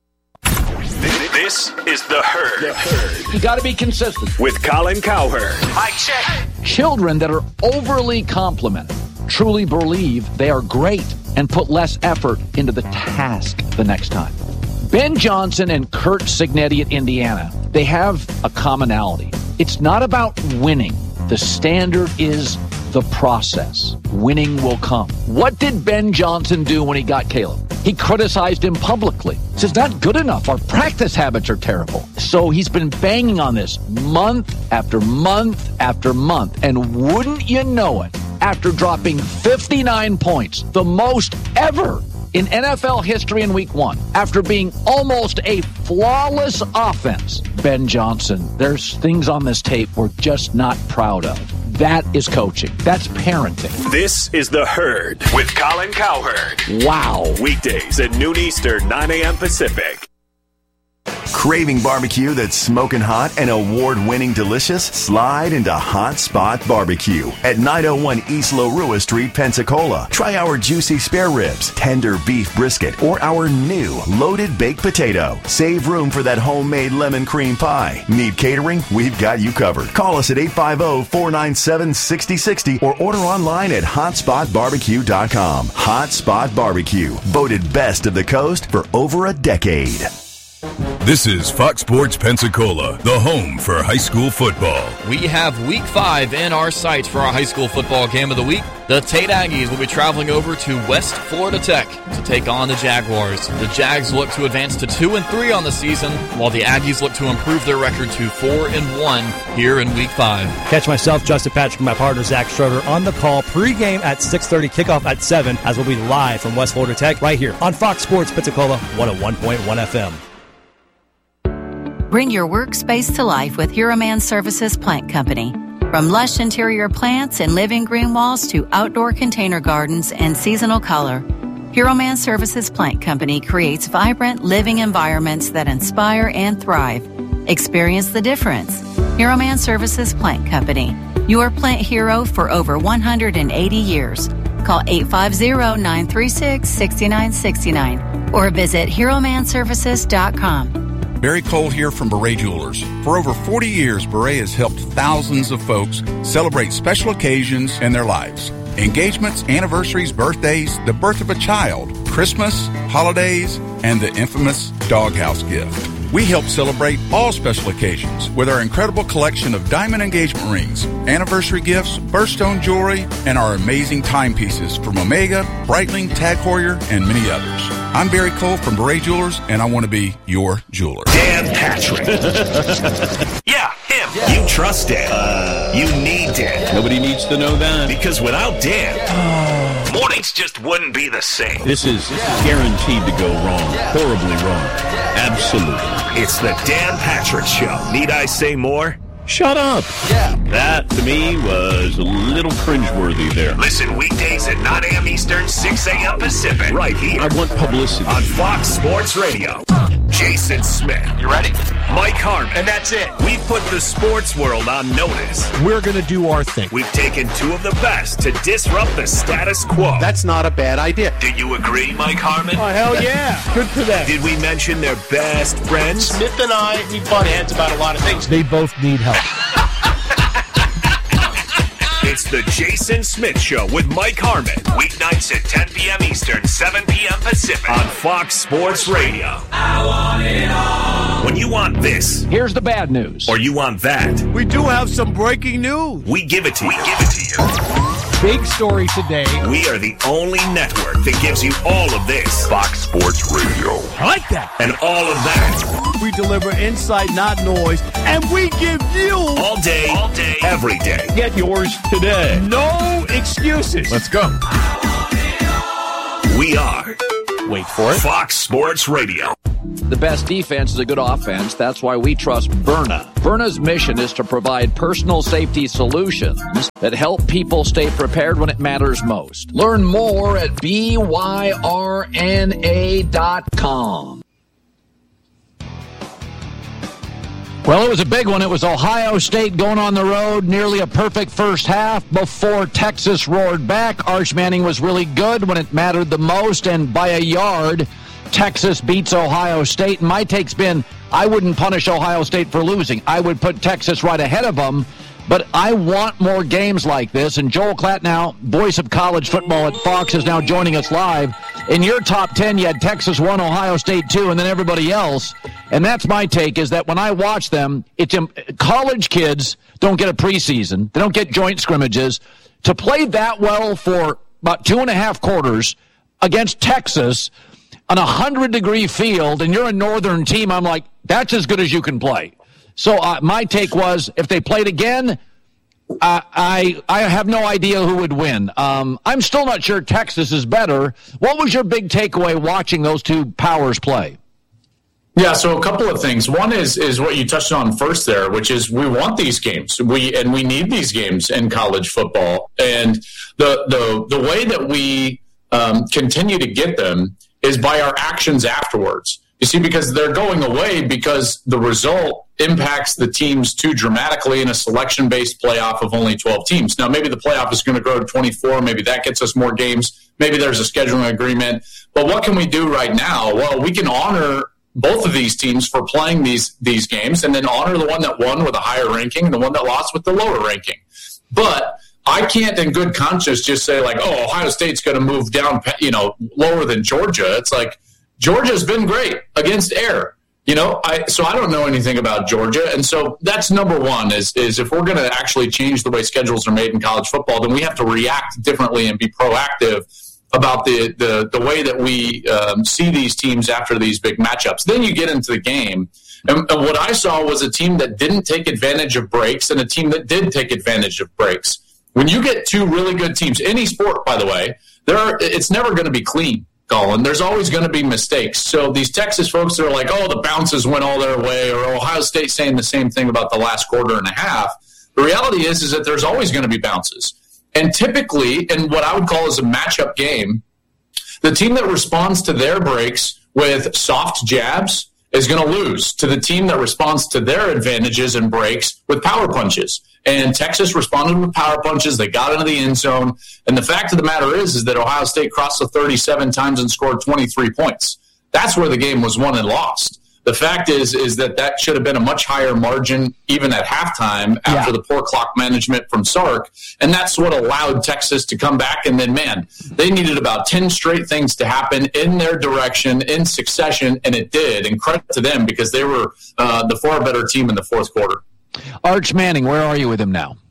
This is The Herd. The Herd. You got to be consistent. With Colin Cowherd. I check. Children that are overly complimented truly believe they are great and put less effort into the task the next time. Ben Johnson and Curt Cignetti at Indiana, they have a commonality. It's not about winning. The standard is the process. Winning will come. What did Ben Johnson do when he got Caleb? He criticized him publicly. He says, not good enough. Our practice habits are terrible. So he's been banging on this month after month after month. And wouldn't you know it, after dropping fifty-nine points, the most ever in N F L history in week one, after being almost a flawless offense, Ben Johnson, there's things on this tape we're just not proud of. That is coaching. That's parenting. This is The Herd with Colin Cowherd. Wow. Weekdays at noon Eastern, nine a.m. Pacific. Craving barbecue that's smoking hot and award-winning delicious? Slide into Hot Spot Barbecue at nine oh one East Larua Street, Pensacola. Try our juicy spare ribs, tender beef brisket, or our new loaded baked potato. Save room for that homemade lemon cream pie. Need catering? We've got you covered. Call us at eight five zero, four nine seven, six zero six zero or order online at hot spot barbecue dot com. Hot Spot Barbecue, voted best of the coast for over a decade. This is Fox Sports Pensacola, the home for high school football. We have week five in our sights for our high school football game of the week. The Tate Aggies will be traveling over to West Florida Tech to take on the Jaguars. The Jags look to advance to two and three on the season, while the Aggies look to improve their record to four and one here in week five. Catch myself, Justin Patrick, and my partner Zach Schroeder on the call pregame at six thirty, kickoff at seven, as we'll be live from West Florida Tech right here on Fox Sports Pensacola, one oh one point one F M. Bring your workspace to life with Hero Man Services Plant Company. From lush interior plants and living green walls to outdoor container gardens and seasonal color, Hero Man Services Plant Company creates vibrant living environments that inspire and thrive. Experience the difference. Hero Man Services Plant Company, your plant hero for over one hundred eighty years. Call eight five zero, nine three six, six nine six nine or visit hero man services dot com. Barry Cole here from Beret Jewelers. For over forty years, Beret has helped thousands of folks celebrate special occasions in their lives. Engagements, anniversaries, birthdays, the birth of a child, Christmas, holidays, and the infamous doghouse gift. We help celebrate all special occasions with our incredible collection of diamond engagement rings, anniversary gifts, birthstone jewelry, and our amazing timepieces from Omega, Breitling, Tag Heuer, and many others. I'm Barry Cole from Beret Jewelers, and I want to be your jeweler. Dan Patrick. Yeah, him. Yeah. You trust Dan. Uh, you need Dan. Nobody needs to know that. Because without Dan, yeah. mornings just wouldn't be the same. This is yeah. guaranteed to go wrong. Yeah. Horribly wrong. Yeah. Absolutely. It's the Dan Patrick Show. Need I say more? Shut up. Yeah. That, to me, was a little cringeworthy there. Listen weekdays at nine a.m. Eastern, six a.m. Pacific. Right here. I want publicity. On Fox Sports Radio. Jason Smith. You ready? Mike Harmon. And that's it. We've put the sports world on notice. We're going to do our thing. We've taken two of the best to disrupt the status quo. That's not a bad idea. Do you agree, Mike Harmon? Oh, hell yeah. Good for them. Did we mention their best friends? Smith and I, we butt heads about a lot of things. They both need help. It's The Jason Smith Show with Mike Harmon. Weeknights at ten p.m. Eastern, seven p.m. Pacific on Fox Sports Radio. I want it all. When you want this, here's the bad news. Or you want that. We do have some breaking news. We give it to you. We give it to you. Big story today. We are the only network that gives you all of this. Fox Sports Radio. I like that. And all of that. We deliver insight, not noise. And we give you all day, all day, every day. Get yours today. No excuses. Let's go. We are. Wait for it. Fox Sports Radio. The best defense is a good offense. That's why we trust Byrna. Byrna's mission is to provide personal safety solutions that help people stay prepared when it matters most. Learn more at B Y R N A dot com. Well, it was a big one. It was Ohio State going on the road, nearly a perfect first half before Texas roared back. Arch Manning was really good when it mattered the most, and by a yard, Texas beats Ohio State. And my take's been, I wouldn't punish Ohio State for losing. I would put Texas right ahead of them. But I want more games like this. And Joel Klatt now, voice of college football at Fox, is now joining us live. In your top ten, you had Texas one, Ohio State two, and then everybody else. And that's my take, is that when I watch them, it's college kids don't get a preseason. They don't get joint scrimmages. To play that well for about two and a half quarters against Texas on a hundred-degree field, and you're a northern team, I'm like, that's as good as you can play. So uh, my take was, if they played again, uh, I I have no idea who would win. Um, I'm still not sure Texas is better. What was your big takeaway watching those two powers play? Yeah, so a couple of things. One is is what you touched on first there, which is we want these games. We and we need these games in college football. And the the the way that we um, continue to get them is by our actions afterwards. You see, because they're going away because the result impacts the teams too dramatically in a selection-based playoff of only twelve teams. Now, maybe the playoff is going to grow to twenty-four. Maybe that gets us more games. Maybe there's a scheduling agreement. But what can we do right now? Well, we can honor both of these teams for playing these these games and then honor the one that won with a higher ranking and the one that lost with the lower ranking. But I can't in good conscience just say, like, oh, Ohio State's going to move down, you know, lower than Georgia. It's like, Georgia's been great against air, you know. I so I don't know anything about Georgia, and so that's number one. Is is if we're going to actually change the way schedules are made in college football, then we have to react differently and be proactive about the the, the way that we um, see these teams after these big matchups. Then you get into the game, and, and what I saw was a team that didn't take advantage of breaks and a team that did take advantage of breaks. When you get two really good teams, any sport, by the way, there are, it's never going to be clean. And there's always going to be mistakes. So these Texas folks are like, oh, the bounces went all their way, or Ohio State saying the same thing about the last quarter and a half. The reality is, is that there's always going to be bounces. And typically, in what I would call as a matchup game, the team that responds to their breaks with soft jabs is going to lose to the team that responds to their advantages and breaks with power punches. And Texas responded with power punches. They got into the end zone. And the fact of the matter is, is that Ohio State crossed the thirty-seven times and scored twenty-three points. That's where the game was won and lost. The fact is, is that that should have been a much higher margin even at halftime after yeah. the poor clock management from Sark. And that's what allowed Texas to come back. And then, man, they needed about ten straight things to happen in their direction in succession, and it did. And credit to them because they were uh, the far better team in the fourth quarter. Arch Manning, where are you with him now?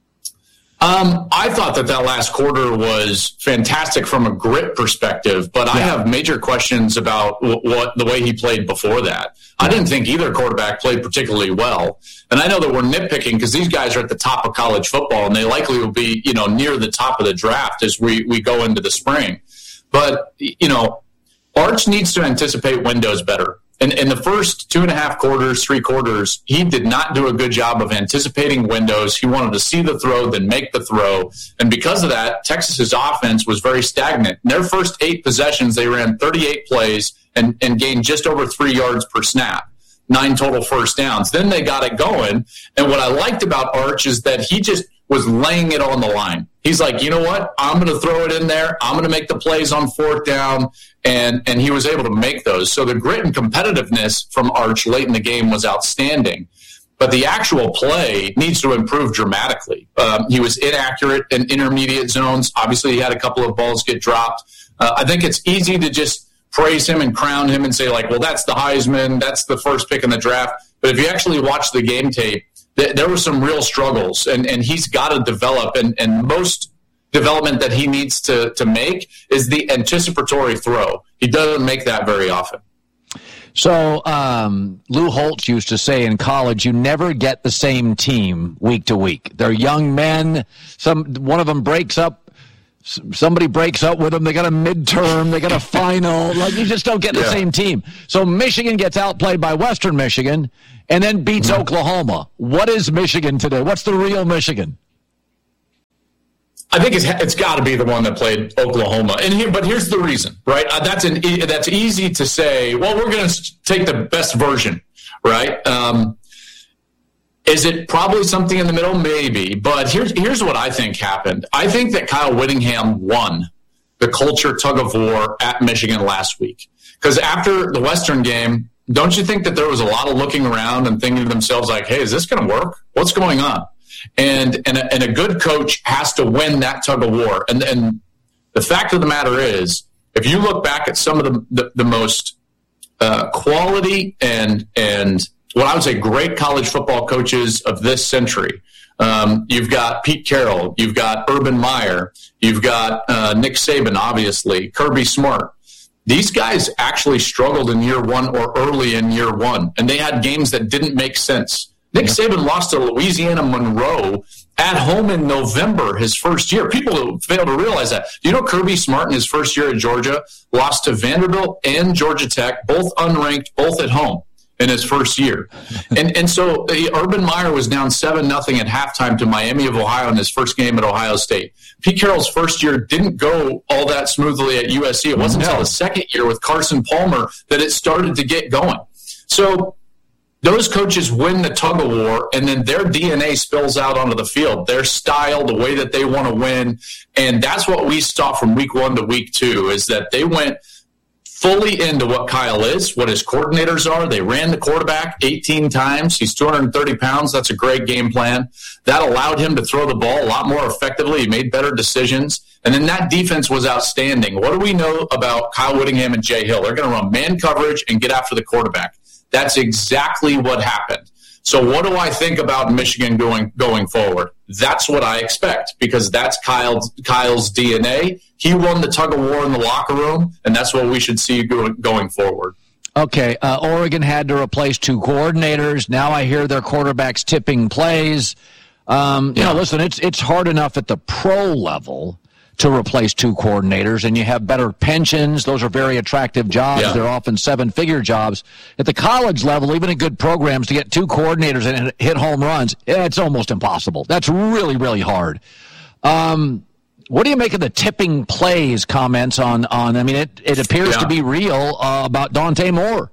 Um, I thought that that last quarter was fantastic from a grit perspective, but yeah. I have major questions about w- what the way he played before that. I didn't think either quarterback played particularly well. And I know that we're nitpicking because these guys are at the top of college football, and they likely will be, you know, near the top of the draft as we, we go into the spring. But, you know, Arch needs to anticipate windows better. In, in the first two and a half quarters, three quarters, he did not do a good job of anticipating windows. He wanted to see the throw, then make the throw. And because of that, Texas's offense was very stagnant. In their first eight possessions, they ran thirty-eight plays and, and gained just over three yards per snap, nine total first downs. Then they got it going. And what I liked about Arch is that he just was laying it on the line. He's like, you know what? I'm going to throw it in there. I'm going to make the plays on fourth down. And and he was able to make those. So the grit and competitiveness from Arch late in the game was outstanding. but the actual play needs to improve dramatically. Um, he was inaccurate in intermediate zones. Obviously, he had a couple of balls get dropped. Uh, I think it's easy to just praise him and crown him and say, like, well, that's the Heisman, that's the first pick in the draft. But if you actually watch the game tape, th- there were some real struggles, and, and he's got to develop. And, and most development that he needs to, to make is the anticipatory throw. He doesn't make that very often. So um, Lou Holtz used to say in college, you never get the same team week to week. They're young men. Some one of them breaks up. Somebody breaks up with them. They got a midterm. They got a final. Like, you just don't get the yeah. same team. So Michigan gets outplayed by Western Michigan and then beats mm-hmm. Oklahoma. What is Michigan today? What's the real Michigan? I think it's it's got to be the one that played Oklahoma. And here, but here's the reason, right? Uh, that's an that's easy to say. Well, we're going to take the best version, right? Um, Is it probably something in the middle? Maybe. But here's here's what I think happened. I think that Kyle Whittingham won the culture tug of war at Michigan last week. Because after the Western game, don't you think that there was a lot of looking around and thinking to themselves like, hey, is this going to work? What's going on? And and a, and a good coach has to win that tug of war. And, and the fact of the matter is, if you look back at some of the, the, the most uh, quality and and – what I would say great college football coaches of this century. Um, you've got Pete Carroll. You've got Urban Meyer. You've got uh, Nick Saban, obviously, Kirby Smart. These guys actually struggled in year one or early in year one, and they had games that didn't make sense. Nick Saban lost to Louisiana Monroe at home in November his first year. People fail to realize that. Do you know Kirby Smart in his first year at Georgia lost to Vanderbilt and Georgia Tech, both unranked, both at home in his first year. And and so uh, Urban Meyer was down seven nothing at halftime to Miami of Ohio in his first game at Ohio State. Pete Carroll's first year didn't go all that smoothly at U S C. It wasn't no. until the second year with Carson Palmer that it started to get going. So those coaches win the tug of war, and then their D N A spills out onto the field, their style, the way that they want to win. And that's what we saw from week one to week two, is that they went fully into what Kyle is, what his coordinators are. They ran the quarterback eighteen times. He's two hundred thirty pounds. That's a great game plan. That allowed him to throw the ball a lot more effectively. He made better decisions. And then that defense was outstanding. What do we know about Kyle Whittingham and Jay Hill? They're going to run man coverage and get after the quarterback. That's exactly what happened. So what do I think about Michigan going going forward? That's what I expect, because that's Kyle's, Kyle's D N A. He won the tug of war in the locker room, and that's what we should see go, going forward. Okay, uh, Oregon had to replace two coordinators. Now I hear their quarterbacks tipping plays. Um, you yeah. know, listen, it's it's hard enough at the pro level to replace two coordinators, and you have better pensions. Those are very attractive jobs. Yeah. They're often seven-figure jobs. At the college level, even in good programs, to get two coordinators and hit home runs, it's almost impossible. That's really, really hard. Um, what do you make of the tipping plays comments on, on I mean, it, it appears yeah. to be real uh, about Dante Moore.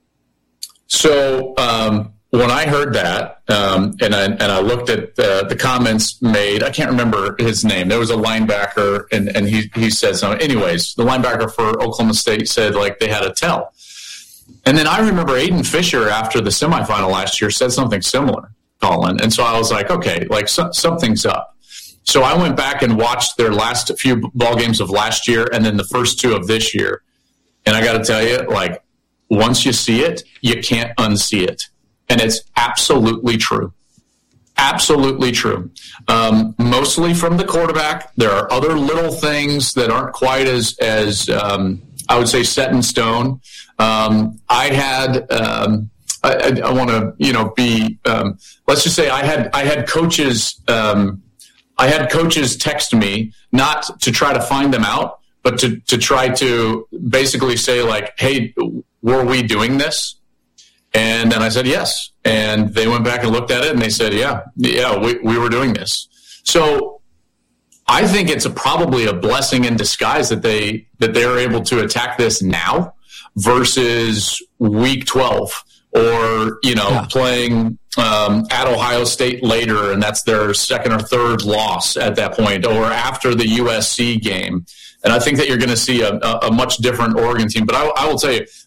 So um, when I heard that, um, and I and I looked at the, the comments made, I can't remember his name. There was a linebacker, and, and he he said something. Anyways, the linebacker for Oklahoma State said like they had a tell. And then I remember Aiden Fisher after the semifinal last year said something similar, Colin. And so I was like, okay, like so, something's up. So I went back and watched their last few ball games of last year, and then the first two of this year. And I got to tell you, like, once you see it, you can't unsee it. And it's absolutely true. Absolutely true. Um, mostly from the quarterback. There are other little things that aren't quite as, as um, I would say, set in stone. Um, I had, um, I, I, I want to, you know, be, um, let's just say I had, I had coaches, um, I had coaches text me, not to try to find them out, but to, to try to basically say like, hey, were we doing this? And then I said, yes. And they went back and looked at it and they said, yeah, yeah, we, we were doing this. So I think it's a, probably a blessing in disguise that they, that they're able to attack this now versus week twelve or, you know, yeah. playing um, at Ohio State later. And that's their second or third loss at that point, or after the U S C game. And I think that you're going to see a, a much different Oregon team. But I, I will tell you,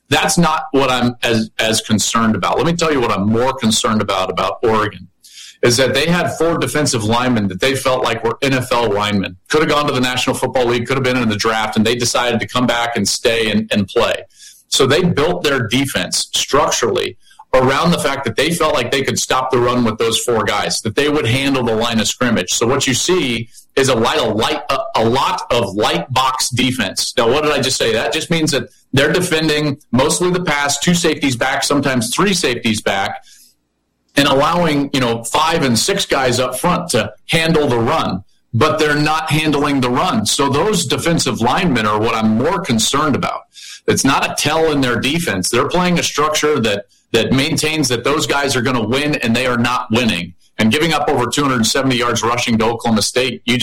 that's not what I'm as, as concerned about. Let me tell you what I'm more concerned about about Oregon, is that they had four defensive linemen that they felt like were N F L linemen. Could have gone to the National Football League, could have been in the draft, and they decided to come back and stay and, and play. So they built their defense structurally around the fact that they felt like they could stop the run with those four guys, that they would handle the line of scrimmage. So what you see is a lot of light, a, a lot of light box defense. Now, what did I just say? That just means that they're defending mostly the pass, two safeties back, sometimes three safeties back, and allowing, you know, five and six guys up front to handle the run. But they're not handling the run. So those defensive linemen are what I'm more concerned about. It's not a tell in their defense. They're playing a structure that that maintains that those guys are going to win, and they are not winning. And giving up over two hundred seventy yards rushing to Oklahoma State, you